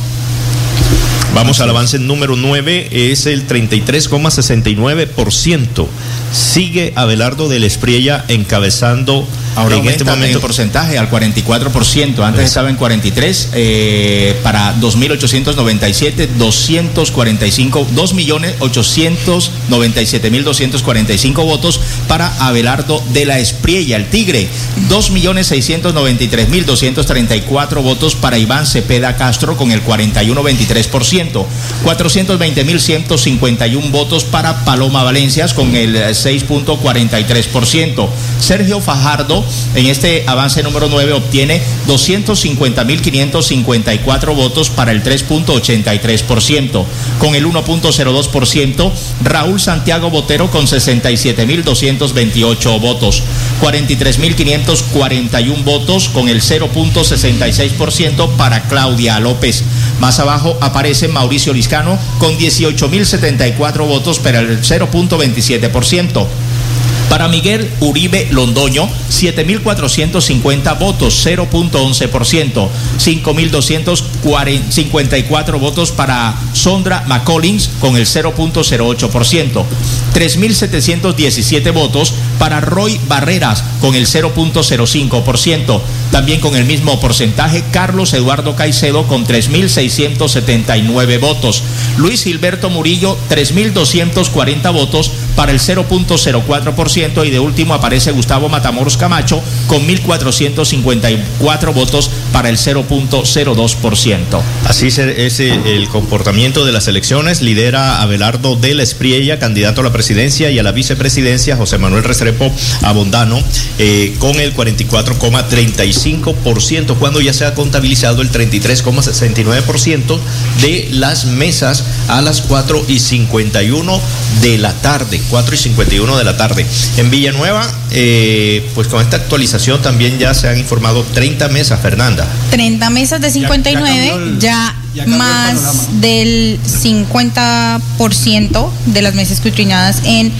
Vamos al avance número nueve, es el treinta y tres coma sesenta y nueve por ciento. Sigue Abelardo de la Espriella encabezando. Ahora en este momento el porcentaje al cuarenta y cuatro por ciento, antes estaba en cuarenta y tres, eh, para dos mil ochocientos noventa y siete, doscientos cuarenta y cinco, dos millones ochocientos noventa y siete mil doscientos cuarenta y cinco votos para Abelardo de la Espriella, el Tigre, dos millones seiscientos noventa y tres mil doscientos treinta y cuatro votos para Iván Cepeda Castro con el cuarenta y uno coma veintitrés por ciento, cuatrocientos veinte mil ciento cincuenta y uno votos para Paloma Valencias con el seis coma cuarenta y tres por ciento. Sergio Fajardo en este avance número nueve obtiene doscientos cincuenta mil quinientos cincuenta y cuatro votos para el tres coma ochenta y tres por ciento. Con el uno coma cero dos por ciento, Raúl Santiago Botero con sesenta y siete mil doscientos veintiocho votos. cuarenta y tres mil quinientos cuarenta y uno votos con el cero coma sesenta y seis por ciento para Claudia López. Más abajo aparece Mauricio Liscano con dieciocho mil setenta y cuatro votos para el cero coma veintisiete por ciento. Para Miguel Uribe Londoño, siete mil cuatrocientos cincuenta votos, cero coma once por ciento. cinco mil doscientos cincuenta y cuatro votos para Sondra McCollins con el cero coma cero ocho por ciento. tres mil setecientos diecisiete votos para Roy Barreras con el cero coma cero cinco por ciento. También con el mismo porcentaje, Carlos Eduardo Caicedo con tres mil seiscientos setenta y nueve votos. Luis Gilberto Murillo, tres mil doscientos cuarenta votos para el cero coma cero cuatro por ciento. Y de último aparece Gustavo Matamoros Camacho con mil cuatrocientos cincuenta y cuatro votos para el cero coma cero dos por ciento. Así es el comportamiento de las elecciones. Lidera Abelardo de la Espriella, candidato a la presidencia, y a la vicepresidencia José Manuel Restrepo Abondano eh, con el cuarenta y cuatro coma treinta y cinco por ciento, cuando ya se ha contabilizado el treinta y tres coma sesenta y nueve por ciento de las mesas a las cuatro y cincuenta y uno de la tarde. cuatro y cincuenta y uno de la tarde. En Villanueva, eh, pues con esta actualización también ya se han informado treinta mesas, Fernanda. treinta mesas de cincuenta y nueve, ya, el, ya, ya más del cincuenta por ciento de las mesas escrutinadas en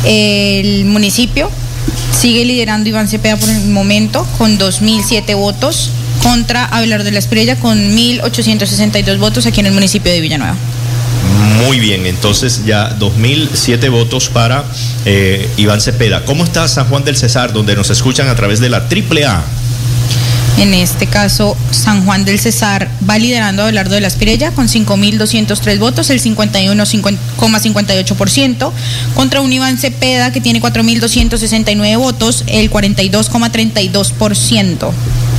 El municipio sigue liderando Iván Cepeda por el momento con dos mil siete votos contra Abelardo de la Espriella con mil ochocientos sesenta y dos votos aquí en el municipio de Villanueva. Muy bien, entonces ya dos mil siete votos para eh, Iván Cepeda. ¿Cómo está San Juan del Cesar, donde nos escuchan a través de la triple A? En este caso, San Juan del Cesar va liderando a Abelardo de la Espriella con cinco mil doscientos tres votos, el cincuenta y uno coma cincuenta y ocho por ciento, contra un Iván Cepeda que tiene cuatro mil doscientos sesenta y nueve votos, el cuarenta y dos coma treinta y dos por ciento.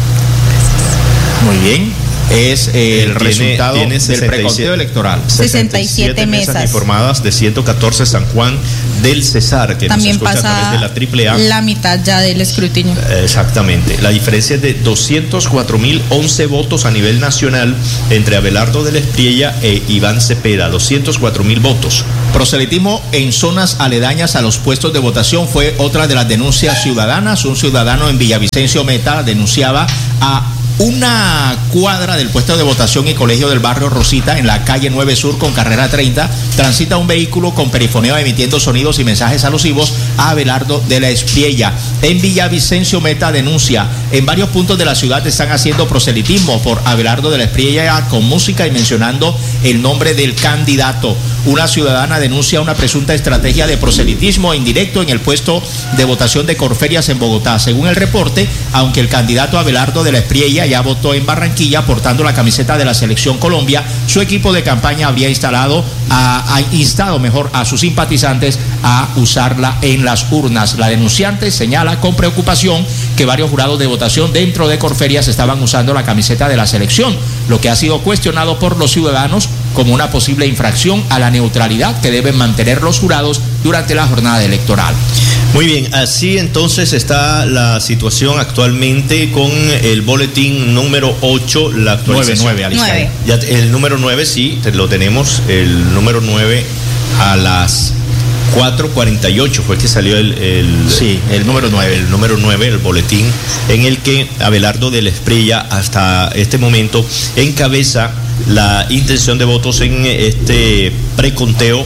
Muy bien. Es eh, el tiene, resultado tiene del preconteo electoral. sesenta y siete mesas informadas de ciento catorce San Juan del Cesar, que también nos escucha pasa a través de la triple A. La mitad ya del escrutinio. Exactamente. La diferencia es de doscientos cuatro mil once votos a nivel nacional entre Abelardo de la Espriella e Iván Cepeda. doscientos cuatro mil votos. Proselitismo en zonas aledañas a los puestos de votación fue otra de las denuncias ciudadanas. Un ciudadano en Villavicencio Meta denunciaba a una cuadra del puesto de votación y colegio del barrio Rosita, en la calle nueve Sur con carrera treinta, transita un vehículo con perifoneo emitiendo sonidos y mensajes alusivos a Abelardo de la Espriella. En Villavicencio Meta denuncia, en varios puntos de la ciudad están haciendo proselitismo por Abelardo de la Espriella con música y mencionando el nombre del candidato. Una ciudadana denuncia una presunta estrategia de proselitismo indirecto en el puesto de votación de Corferias en Bogotá. Según el reporte, aunque el candidato Abelardo de la Espriella ya votó en Barranquilla portando la camiseta de la Selección Colombia, su equipo de campaña habría instalado, a, a instado mejor a sus simpatizantes a usarla en las urnas. La denunciante señala con preocupación que varios jurados de votación dentro de Corferias estaban usando la camiseta de la selección, lo que ha sido cuestionado por los ciudadanos como una posible infracción a la neutralidad que deben mantener los jurados durante la jornada electoral. Muy bien, así entonces está la situación actualmente con el boletín número ocho, la actualización. nueve, nueve, ya, el número nueve, sí, lo tenemos, el número nueve a las cuatro cuarenta y ocho fue que salió el, el sí, el número nueve, el número nueve, el boletín en el que Abelardo de la Espriella hasta este momento encabeza la intención de votos en este preconteo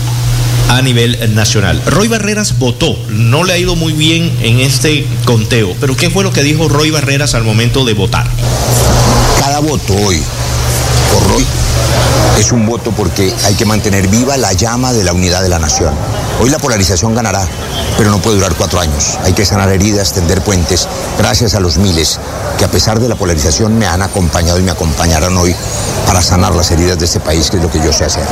a nivel nacional. Roy Barreras votó, no le ha ido muy bien en este conteo, pero ¿qué fue lo que dijo Roy Barreras al momento de votar? Cada voto hoy por Roy es un voto porque hay que mantener viva la llama de la unidad de la nación. Hoy la polarización ganará, pero no puede durar cuatro años. Hay que sanar heridas, tender puentes, gracias a los miles que a pesar de la polarización me han acompañado y me acompañarán hoy para sanar las heridas de este país, que es lo que yo sé hacer.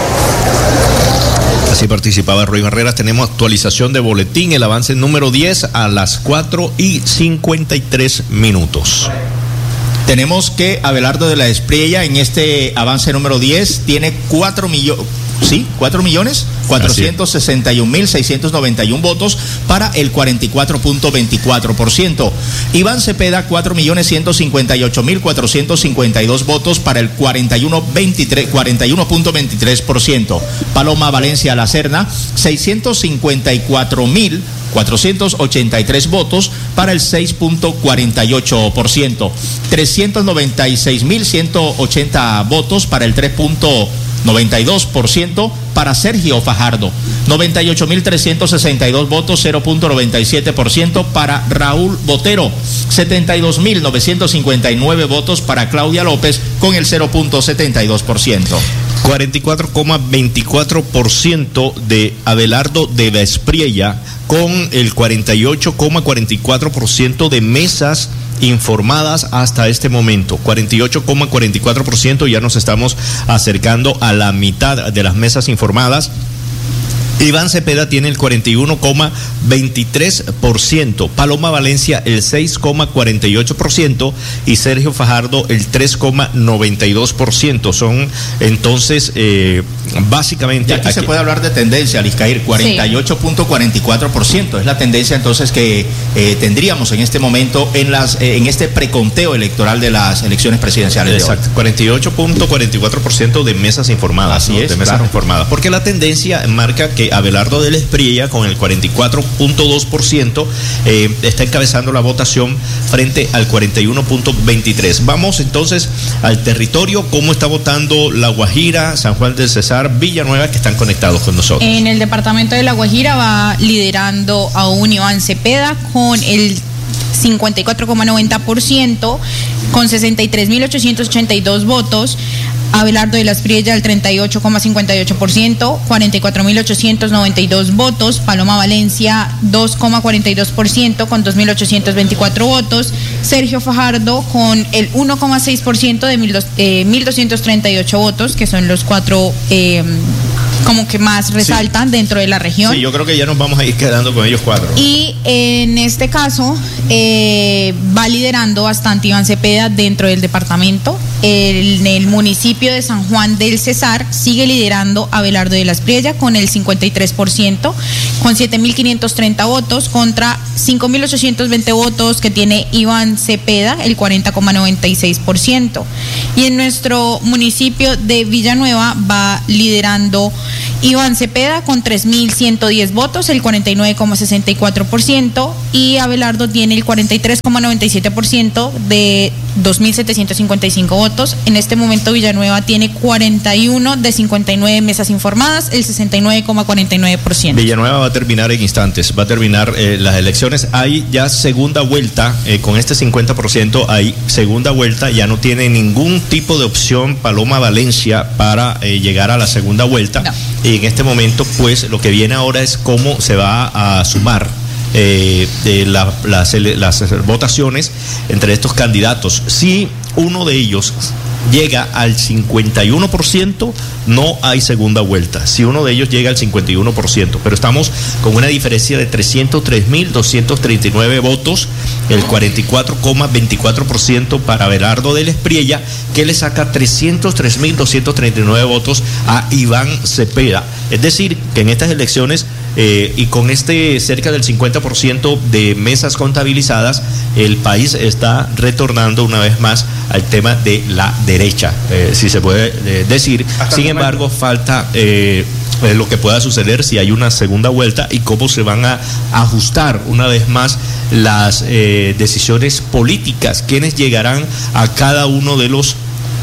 Así participaba Roy Barreras. Tenemos actualización de boletín, el avance número diez a las cuatro y cincuenta y tres minutos. Tenemos que Abelardo de la Espriella en este avance número diez tiene cuatro millones, sí, cuatro millones cuatrocientos sesenta y un mil seiscientos noventa y un votos para el cuarenta y cuatro punto veinticuatro por ciento. Iván Cepeda, cuatro millones ciento cincuenta y ocho mil cuatrocientos cincuenta y dos votos para el cuarenta y uno punto veintitrés por ciento. Paloma Valencia La Serna, seiscientos cincuenta y cuatro mil cuatrocientos ochenta y tres votos para el seis punto cuarenta y ocho por ciento. trescientos noventa y seis mil ciento ochenta votos para el tres punto noventa y dos por ciento para Sergio Fajardo. noventa y ocho mil trescientos sesenta y dos votos, cero punto noventa y siete por ciento para Raúl Botero. setenta y dos mil novecientos cincuenta y nueve votos para Claudia López con el cero punto setenta y dos por ciento. cuarenta y cuatro coma veinticuatro por ciento de Abelardo de la Espriella con el cuarenta y ocho coma cuarenta y cuatro por ciento de mesas informadas hasta este momento. cuarenta y ocho coma cuarenta y cuatro por ciento, ya nos estamos acercando a la mitad de las mesas informadas. Iván Cepeda tiene el cuarenta y uno coma veintitrés por ciento, Paloma Valencia el seis coma cuarenta y ocho por ciento y Sergio Fajardo el tres coma noventa y dos por ciento. Son entonces eh, básicamente... Y aquí, aquí se puede hablar de tendencia, Aliscair, cuarenta y ocho punto cuarenta y cuatro por ciento. Es la tendencia entonces que eh, tendríamos en este momento en, las, eh, en este preconteo electoral de las elecciones presidenciales. Exacto, cuarenta y ocho punto cuarenta y cuatro por ciento de mesas informadas. Así ¿no? es, de mesas claro. informadas. Porque la tendencia marca que Abelardo de la Espriella, con el cuarenta y cuatro punto dos por ciento, eh, está encabezando la votación frente al cuarenta y uno punto veintitrés. Vamos entonces al territorio. ¿Cómo está votando La Guajira, San Juan del Cesar, Villanueva, que están conectados con nosotros? En el departamento de La Guajira va liderando aún Iván Cepeda con el cincuenta y cuatro coma noventa por ciento, con sesenta y tres mil ochocientos ochenta y dos votos. Abelardo de la Espriella el treinta y ocho coma cincuenta y ocho por ciento, cuarenta y cuatro mil ochocientos noventa y dos votos. Paloma Valencia dos coma cuarenta y dos por ciento con dos mil ochocientos veinticuatro votos. Sergio Fajardo con el uno coma seis por ciento de mil doscientos treinta y ocho votos, que son los cuatro eh, como que más resaltan sí. dentro de la región. Sí, yo creo que ya nos vamos a ir quedando con ellos cuatro. Y en este caso eh, va liderando bastante Iván Cepeda dentro del departamento. En el municipio de San Juan del Cesar sigue liderando Abelardo de la Espriella con el cincuenta y tres por ciento, con siete mil quinientos treinta votos contra cinco mil ochocientos veinte votos que tiene Iván Cepeda, el cuarenta coma noventa y seis por ciento. Y en nuestro municipio de Villanueva va liderando Iván Cepeda con tres mil ciento diez votos, el cuarenta y nueve coma sesenta y cuatro por ciento, y Abelardo tiene el cuarenta y tres coma noventa y siete por ciento de dos mil setecientos cincuenta y cinco votos. En este momento Villanueva tiene cuarenta y uno de cincuenta y nueve mesas informadas, el sesenta y nueve coma cuarenta y nueve por ciento. Villanueva va a terminar en instantes, va a terminar eh, las elecciones. Hay ya segunda vuelta, eh, con este cincuenta por ciento hay segunda vuelta, ya no tiene ningún tipo de opción Paloma Valencia para eh, llegar a la segunda vuelta. No. Y en este momento, pues, lo que viene ahora es cómo se va a sumar eh, de la, las, las votaciones entre estos candidatos. Si uno de ellos llega al cincuenta y uno por ciento, no hay segunda vuelta. Si uno de ellos llega al cincuenta y uno por ciento, pero estamos con una diferencia de trescientos tres mil doscientos treinta y nueve votos, el cuarenta y cuatro coma veinticuatro por ciento para Abelardo de la Espriella, que le saca trescientos tres mil doscientos treinta y nueve votos a Iván Cepeda. Es decir, que en estas elecciones eh, y con este cerca del cincuenta por ciento de mesas contabilizadas, el país está retornando una vez más al tema de la derecha, eh, si se puede eh, decir. Hasta Sin embargo, falta eh, eh, lo que pueda suceder si hay una segunda vuelta y cómo se van a ajustar una vez más las eh, decisiones políticas, quienes llegarán a cada uno de los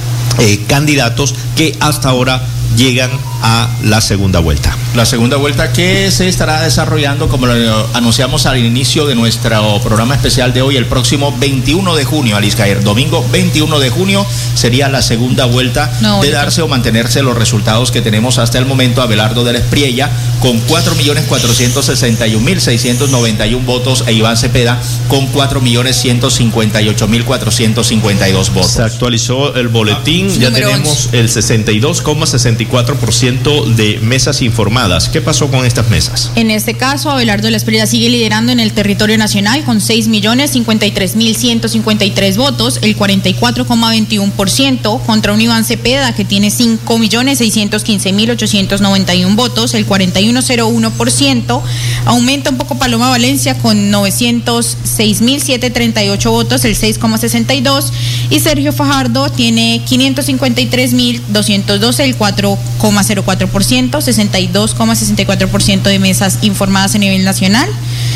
eh, candidatos que hasta ahora llegan a la segunda vuelta. La segunda vuelta que se estará desarrollando, como lo anunciamos al inicio de nuestro programa especial de hoy, el próximo veintiuno de junio, Alice Caer. Domingo veintiuno de junio sería la segunda vuelta no, de darse o mantenerse los resultados que tenemos hasta el momento. Abelardo de la Espriella con cuatro millones cuatrocientos sesenta y un mil seiscientos noventa y uno votos e Iván Cepeda con cuatro millones ciento cincuenta y ocho mil cuatrocientos cincuenta y dos votos. Se actualizó el boletín, ah, ya tenemos once. El sesenta y dos coma sesenta y cuatro por ciento de mesas informadas. ¿Qué pasó con estas mesas? En este caso, Abelardo de la Espriella sigue liderando en el territorio nacional con seis millones cincuenta y tres mil ciento cincuenta y tres votos, el cuarenta y cuatro coma veintiuno por ciento, contra un Iván Cepeda que tiene cinco millones seiscientos quince mil ochocientos noventa y uno votos, el cuarenta y uno coma cero uno por ciento. Aumenta un poco Paloma Valencia con novecientos seis mil setecientos treinta y ocho votos, el seis coma sesenta y dos, y Sergio Fajardo tiene quinientos cincuenta y tres mil doscientos doce, el cuatro coma cero cuatro por ciento, sesenta y dos coma sesenta y cuatro por ciento de mesas informadas a nivel nacional.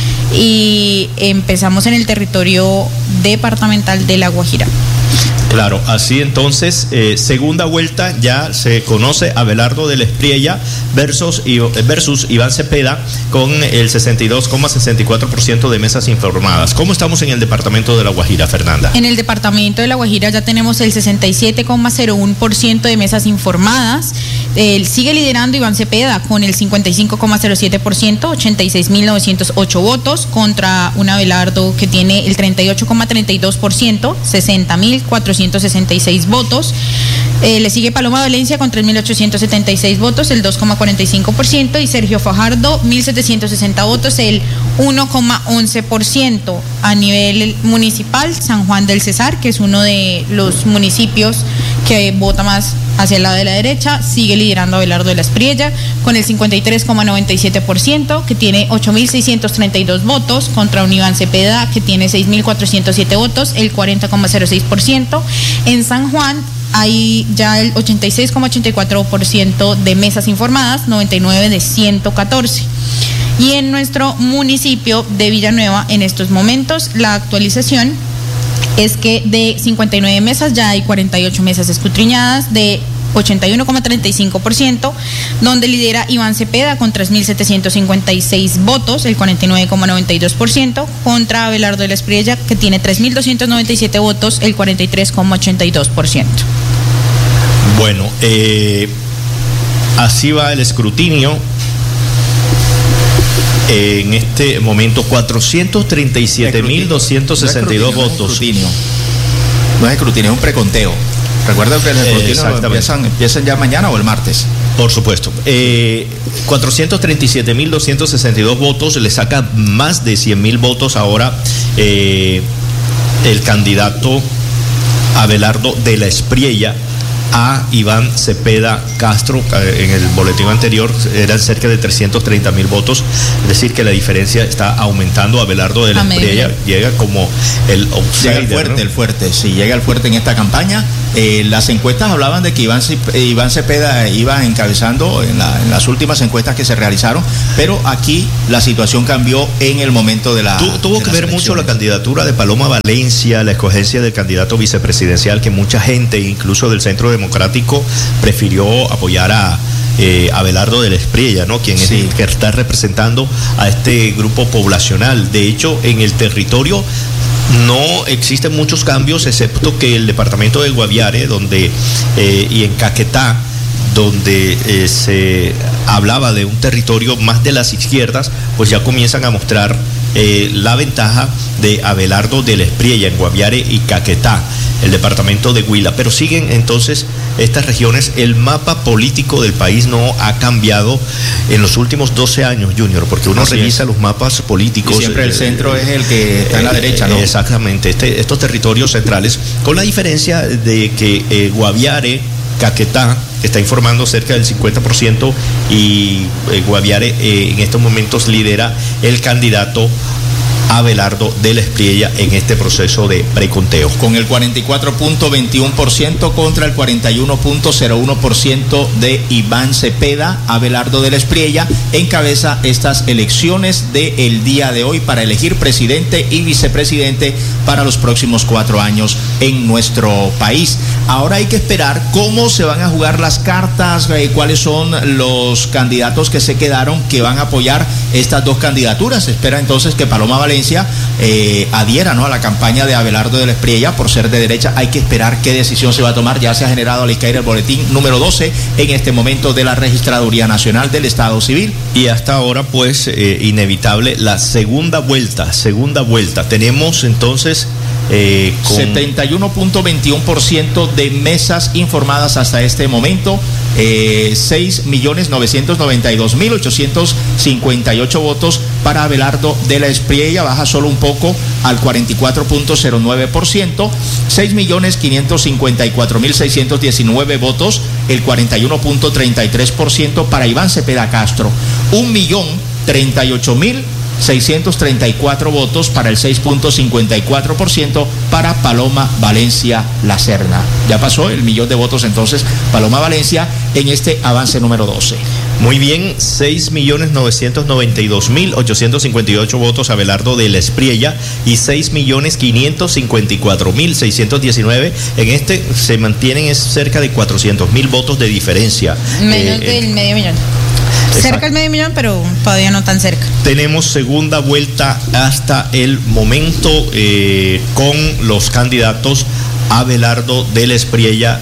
Y empezamos en el territorio departamental de La Guajira. Claro, así entonces, eh, segunda vuelta, ya se conoce Abelardo de la Espriella versus, versus Iván Cepeda con el sesenta y dos coma sesenta y cuatro por ciento de mesas informadas. ¿Cómo estamos en el departamento de La Guajira, Fernanda? En el departamento de La Guajira ya tenemos el sesenta y siete coma cero uno por ciento de mesas informadas. Eh, sigue liderando Iván Cepeda con el cincuenta y cinco coma cero siete por ciento, ochenta y seis mil novecientos ocho votos, contra un Abelardo que tiene el treinta y ocho coma treinta y dos por ciento, sesenta mil cuatrocientos sesenta y seis votos. Eh, le sigue Paloma Valencia con tres mil ochocientos setenta y seis votos, el dos coma cuarenta y cinco por ciento, y Sergio Fajardo, mil setecientos sesenta votos, el uno coma once por ciento. A nivel municipal, San Juan del Cesar, que es uno de los municipios que vota más hacia el lado de la derecha, sigue liderando Abelardo de la Espriella con el cincuenta y tres coma noventa y siete por ciento, que tiene ocho mil seiscientos treinta y dos votos, contra un Iván Cepeda que tiene seis mil cuatrocientos siete votos, el cuarenta coma cero seis por ciento. En San Juan hay ya el ochenta y seis coma ochenta y cuatro por ciento de mesas informadas, noventa y nueve de ciento catorce. Y en nuestro municipio de Villanueva, en estos momentos, la actualización es que de cincuenta y nueve mesas ya hay cuarenta y ocho mesas escudriñadas, de ochenta y uno coma treinta y cinco por ciento, donde lidera Iván Cepeda con tres mil setecientos cincuenta y seis votos, el cuarenta y nueve coma noventa y dos por ciento, contra Abelardo de la Espriella, que tiene tres mil doscientos noventa y siete votos, el cuarenta y tres coma ochenta y dos por ciento. Bueno, eh, así va el escrutinio. En este momento, cuatrocientos treinta y siete mil doscientos sesenta y dos votos. No es escrutinio, no es escrutinio, es un preconteo. Recuerda que el escrutinio empiezan, empiezan ya mañana o el martes. Por supuesto. Eh, cuatrocientos treinta y siete mil doscientos sesenta y dos votos, le saca más de cien mil votos ahora eh, el candidato Abelardo de la Espriella a Iván Cepeda Castro. En el boletín anterior eran cerca de trescientos treinta mil votos, es decir que la diferencia está aumentando. Abelardo de la Espriella llega como el outsider, llega el fuerte, ¿no? el fuerte, sí, llega el fuerte en esta campaña. Eh, las encuestas hablaban de que Iván, Iván Cepeda iba encabezando en, la, en las últimas encuestas que se realizaron, pero aquí la situación cambió en el momento de la Tu, Tuvo de que ver mucho la candidatura de Paloma Valencia, la escogencia del candidato vicepresidencial, que mucha gente, incluso del Centro Democrático, prefirió apoyar a eh, Abelardo de la Espriella, ¿no? Quien sí. es el que está representando a este grupo poblacional. De hecho, en el territorio no existen muchos cambios, excepto que el departamento de Guaviare, donde eh, y en Caquetá, donde eh, se hablaba de un territorio más de las izquierdas, pues ya comienzan a mostrar eh, la ventaja de Abelardo de la Espriella en Guaviare y Caquetá, el departamento de Huila. Pero siguen entonces estas regiones. El mapa político del país no ha cambiado en los últimos doce años, Junior, porque uno Así revisa es. los mapas políticos. Y siempre el centro eh, es el que está eh, en la derecha, ¿no? Exactamente, este, estos territorios centrales, con la diferencia de que eh, Guaviare, Caquetá, que está informando cerca del cincuenta por ciento, y eh, Guaviare eh, en estos momentos lidera el candidato Abelardo de la Espriella en este proceso de preconteo. Con el cuarenta y cuatro punto veintiuno por ciento contra el cuarenta y uno punto cero uno por ciento de Iván Cepeda, Abelardo de la Espriella encabeza estas elecciones del día de hoy para elegir presidente y vicepresidente para los próximos cuatro años en nuestro país. Ahora hay que esperar cómo se van a jugar las cartas, eh, cuáles son los candidatos que se quedaron que van a apoyar estas dos candidaturas. Se espera entonces que Paloma Valencia eh, adhiera, ¿no?, a la campaña de Abelardo de la Espriella por ser de derecha. Hay que esperar qué decisión se va a tomar. Ya se ha generado al Iscair el boletín número doce en este momento de la Registraduría Nacional del Estado Civil. Y hasta ahora, pues, eh, inevitable la segunda vuelta, segunda vuelta. Tenemos entonces Eh, con setenta y uno punto veintiuno por ciento de mesas informadas hasta este momento, eh, seis millones novecientos noventa y dos mil ochocientos cincuenta y ocho votos para Abelardo de la Espriella, baja solo un poco al cuarenta y cuatro punto cero nueve por ciento, seis millones quinientos cincuenta y cuatro mil seiscientos diecinueve votos, el cuarenta y uno punto treinta y tres por ciento para Iván Cepeda Castro, un millón treinta y ocho mil seiscientos treinta y cuatro votos para el seis punto cincuenta y cuatro por ciento para Paloma Valencia La Serna. Ya pasó el millón de votos entonces Paloma Valencia en este avance número doce. Muy bien, seis millones novecientos noventa y dos mil ochocientos cincuenta y ocho votos Abelardo de la Espriella y seis millones quinientos cincuenta y cuatro mil seiscientos diecinueve. En este se mantienen es cerca de cuatrocientos mil votos de diferencia. Menos eh, del eh, medio millón. Cerca Exacto. del medio millón, pero todavía no tan cerca. Tenemos segunda vuelta hasta el momento eh, con los candidatos Abelardo de la Espriella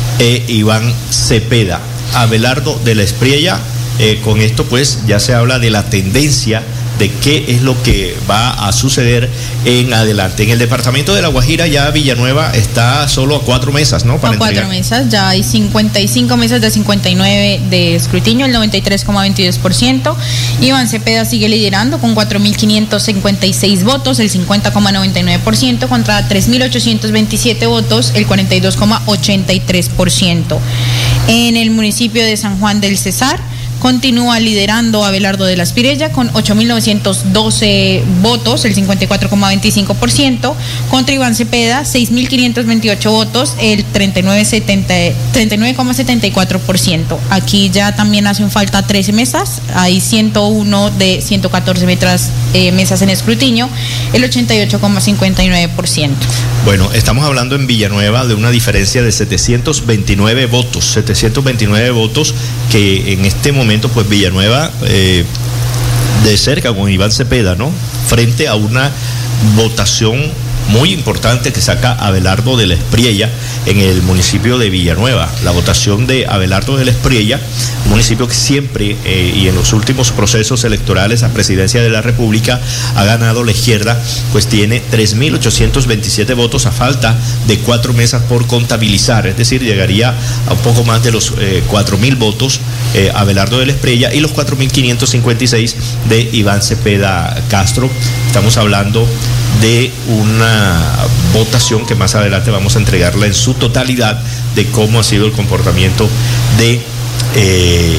e Iván Cepeda. Abelardo de la Espriella, eh, con esto pues ya se habla de la tendencia de qué es lo que va a suceder en adelante. En el departamento de La Guajira ya Villanueva está solo a cuatro mesas, ¿no? Para a cuatro entregar. mesas, ya hay cincuenta y cinco mesas de cincuenta y nueve de escrutinio, el noventa y tres coma veintidós por ciento. Iván Cepeda sigue liderando con cuatro mil quinientos cincuenta y seis votos, el cincuenta coma noventa y nueve por ciento, contra tres mil ochocientos veintisiete votos, el cuarenta y dos coma ochenta y tres por ciento. En el municipio de San Juan del Cesar, Continúa liderando Abelardo de la Espriella con ocho mil novecientos doce votos, el cincuenta y cuatro coma veinticinco por ciento. Contra Iván Cepeda, seis mil quinientos veintiocho votos, el treinta y nueve coma setenta y cuatro por ciento. Aquí ya también hacen falta trece mesas. Hay ciento uno de ciento catorce metras, eh, mesas en escrutinio, el ochenta y ocho coma cincuenta y nueve por ciento. Bueno, estamos hablando en Villanueva de una diferencia de setecientos veintinueve votos, setecientos veintinueve votos que en este momento pues Villanueva eh, de cerca con Iván Cepeda, ¿no? Frente a una votación muy importante que saca Abelardo de la Espriella en el municipio de Villanueva. La votación de Abelardo de la Espriella, un municipio que siempre eh, y en los últimos procesos electorales a presidencia de la República ha ganado la izquierda, pues tiene tres mil ochocientos veintisiete votos a falta de cuatro mesas por contabilizar, es decir, llegaría a un poco más de los eh, cuatro mil votos eh, Abelardo de la Espriella y los cuatro mil quinientos cincuenta y seis de Iván Cepeda Castro. Estamos hablando de una votación que más adelante vamos a entregarla en su totalidad de cómo ha sido el comportamiento de eh,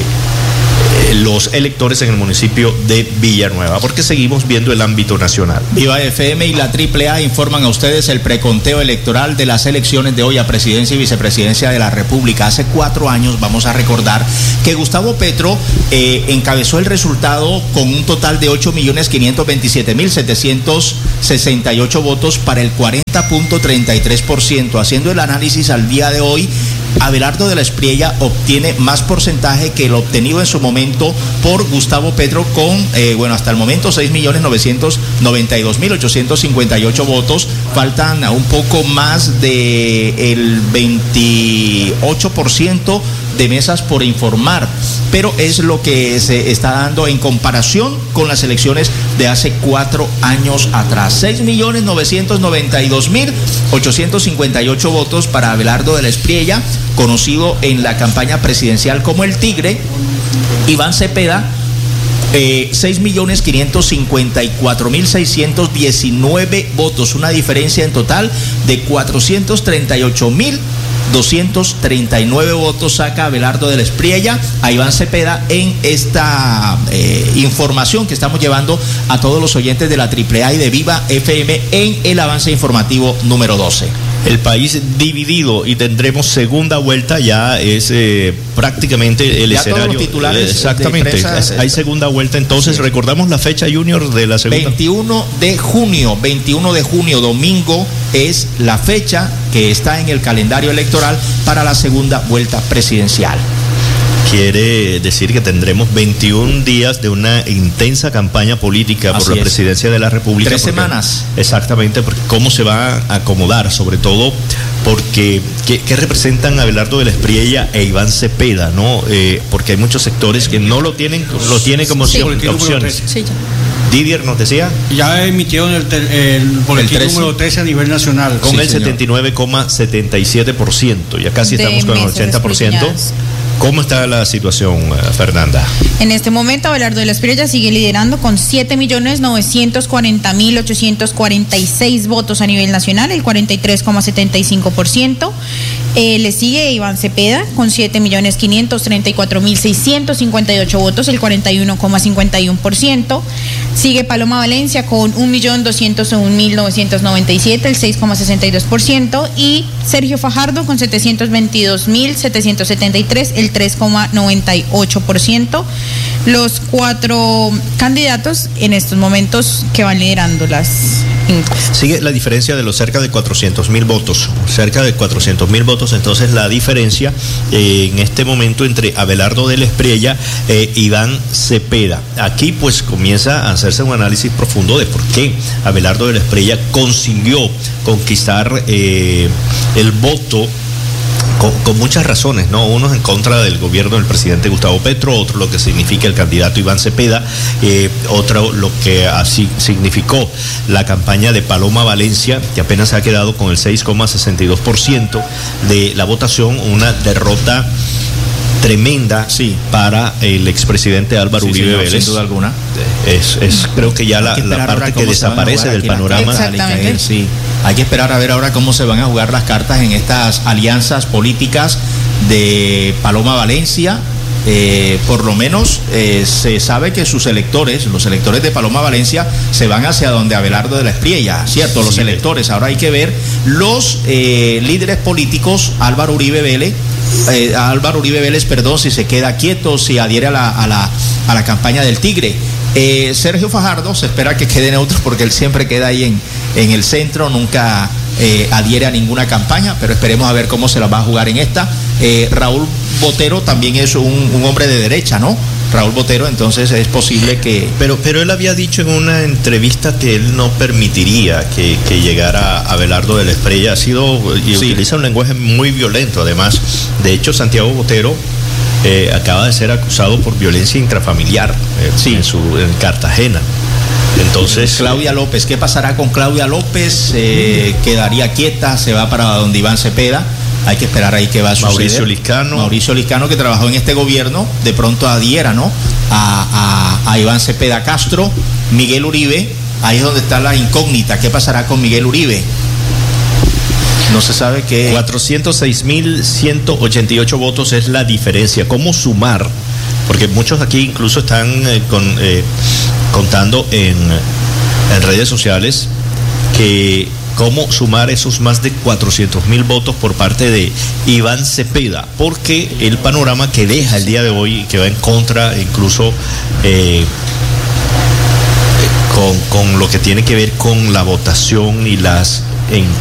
los electores en el municipio de Villanueva, porque seguimos viendo el ámbito nacional. Viva F M y la Triple A informan a ustedes el preconteo electoral de las elecciones de hoy a presidencia y vicepresidencia de la República. Hace cuatro años, vamos a recordar, que Gustavo Petro eh, encabezó el resultado con un total de ocho millones quinientos veintisiete mil setecientos sesenta y ocho votos para el cuarenta punto treinta y tres por ciento. Haciendo el análisis al día de hoy, Abelardo de la Espriella obtiene más porcentaje que el obtenido en su momento por Gustavo Petro con, eh, bueno, hasta el momento seis millones novecientos noventa y dos mil ochocientos cincuenta y ocho votos. Faltan a un poco más del veintiocho por ciento de mesas por informar, pero es lo que se está dando en comparación con las elecciones de hace cuatro años atrás. seis millones novecientos noventa y dos mil ochocientos cincuenta y ocho votos para Abelardo de la Espriella, conocido en la campaña presidencial como el Tigre. Iván Cepeda, eh, seis millones quinientos cincuenta y cuatro mil seiscientos diecinueve votos, una diferencia en total de cuatrocientos treinta y ocho mil doscientos treinta y nueve votos saca Abelardo de la Espriella a Iván Cepeda en esta eh, información que estamos llevando a todos los oyentes de la Triple A y de Viva F M en el avance informativo número doce. El país dividido y tendremos segunda vuelta, ya es eh, prácticamente el ya escenario. Todos los titulares exactamente, de prensa, hay segunda vuelta, entonces sí. Recordamos la fecha, Junior, de la segunda. veintiuno de junio, veintiuno de junio, domingo, es la fecha que está en el calendario electoral para la segunda vuelta presidencial. Quiere decir que tendremos veintiún días de una intensa campaña política por Así la es. presidencia de la República. Tres porque, semanas. Exactamente, porque cómo se va a acomodar, sobre todo porque ¿qué, qué representan Abelardo de la Espriella e Iván Cepeda, ¿no? Eh, porque hay muchos sectores que no lo tienen, lo tienen como sí, opciones. Sí, Didier nos decía. Ya emitieron el, el boletín el número trece a nivel nacional. Con sí, el setenta y nueve coma setenta y siete por ciento, ya casi de estamos con el ochenta por ciento. ¿Cómo está la situación, Fernanda? En este momento, Abelardo de la Espriella sigue liderando con siete millones novecientos cuarenta mil ochocientos cuarenta y seis votos a nivel nacional, el cuarenta y tres coma setenta y cinco por ciento. Eh, le sigue Iván Cepeda con siete millones quinientos treinta y cuatro mil seiscientos cincuenta y ocho votos, el cuarenta y uno coma cincuenta y uno por ciento. Sigue Paloma Valencia con un millón doscientos un mil novecientos noventa y siete, el seis coma sesenta y dos por ciento. Y Sergio Fajardo con setecientos veintidós mil setecientos setenta y tres, el tres coma noventa y ocho por ciento. Los cuatro candidatos en estos momentos que van liderando las encuestas. Sigue la diferencia de los cerca de cuatrocientos mil votos, cerca de cuatrocientos mil votos, entonces la diferencia eh, en este momento entre Abelardo de la Espriella e eh, Iván Cepeda. Aquí pues comienza a hacerse un análisis profundo de por qué Abelardo de la Espriella consiguió conquistar eh, el voto. Con, con muchas razones, ¿no? Unos en contra del gobierno del presidente Gustavo Petro, otro lo que significa el candidato Iván Cepeda, eh, otro lo que así significó la campaña de Paloma Valencia, que apenas se ha quedado con el seis coma sesenta y dos por ciento de la votación, una derrota tremenda sí. para el expresidente Álvaro sí, Uribe señor, Vélez. Sin duda alguna. Es, es creo que ya la, que la parte que desaparece del panorama. Exactamente. Sí. Hay que esperar a ver ahora cómo se van a jugar las cartas en estas alianzas políticas de Paloma Valencia eh, por lo menos eh, se sabe que sus electores, los electores de Paloma Valencia, se van hacia donde Abelardo de la Espriella, ¿cierto? Los sí. electores. Ahora hay que ver los eh, líderes políticos, Álvaro Uribe Vélez, eh, Álvaro Uribe Vélez, perdón, si se queda quieto, si adhiere a la, a la, a la campaña del Tigre. Eh, Sergio Fajardo se espera que quede neutro porque él siempre queda ahí en, en el centro, nunca eh, adhiere a ninguna campaña, pero esperemos a ver cómo se la va a jugar en esta. Eh, Raúl Botero también es un, un hombre de derecha, ¿no? Raúl Botero, entonces es posible que... Pero, pero él había dicho en una entrevista que él no permitiría que, que llegara Abelardo de la Espriella. Ha sido, y sí. utiliza un lenguaje muy violento, además. De hecho, Santiago Botero eh, acaba de ser acusado por violencia intrafamiliar eh, sí. en, su, en Cartagena. Entonces, Claudia López, ¿qué pasará con Claudia López? Eh, ¿Quedaría quieta? ¿Se va para donde Iván Cepeda? Hay que esperar ahí qué va a suceder. Mauricio Liscano. Mauricio Liscano, que trabajó en este gobierno, de pronto adhiera, ¿no? A, a, a Iván Cepeda Castro. Miguel Uribe, ahí es donde está la incógnita. ¿Qué pasará con Miguel Uribe? No se sabe qué. cuatrocientos seis mil ciento ochenta y ocho votos es la diferencia. ¿Cómo sumar? Porque muchos aquí incluso están eh, con, eh, contando en, en redes sociales que cómo sumar esos más de cuatrocientos mil votos por parte de Iván Cepeda, porque el panorama que deja el día de hoy, que va en contra incluso eh, con, con lo que tiene que ver con la votación y las encuestas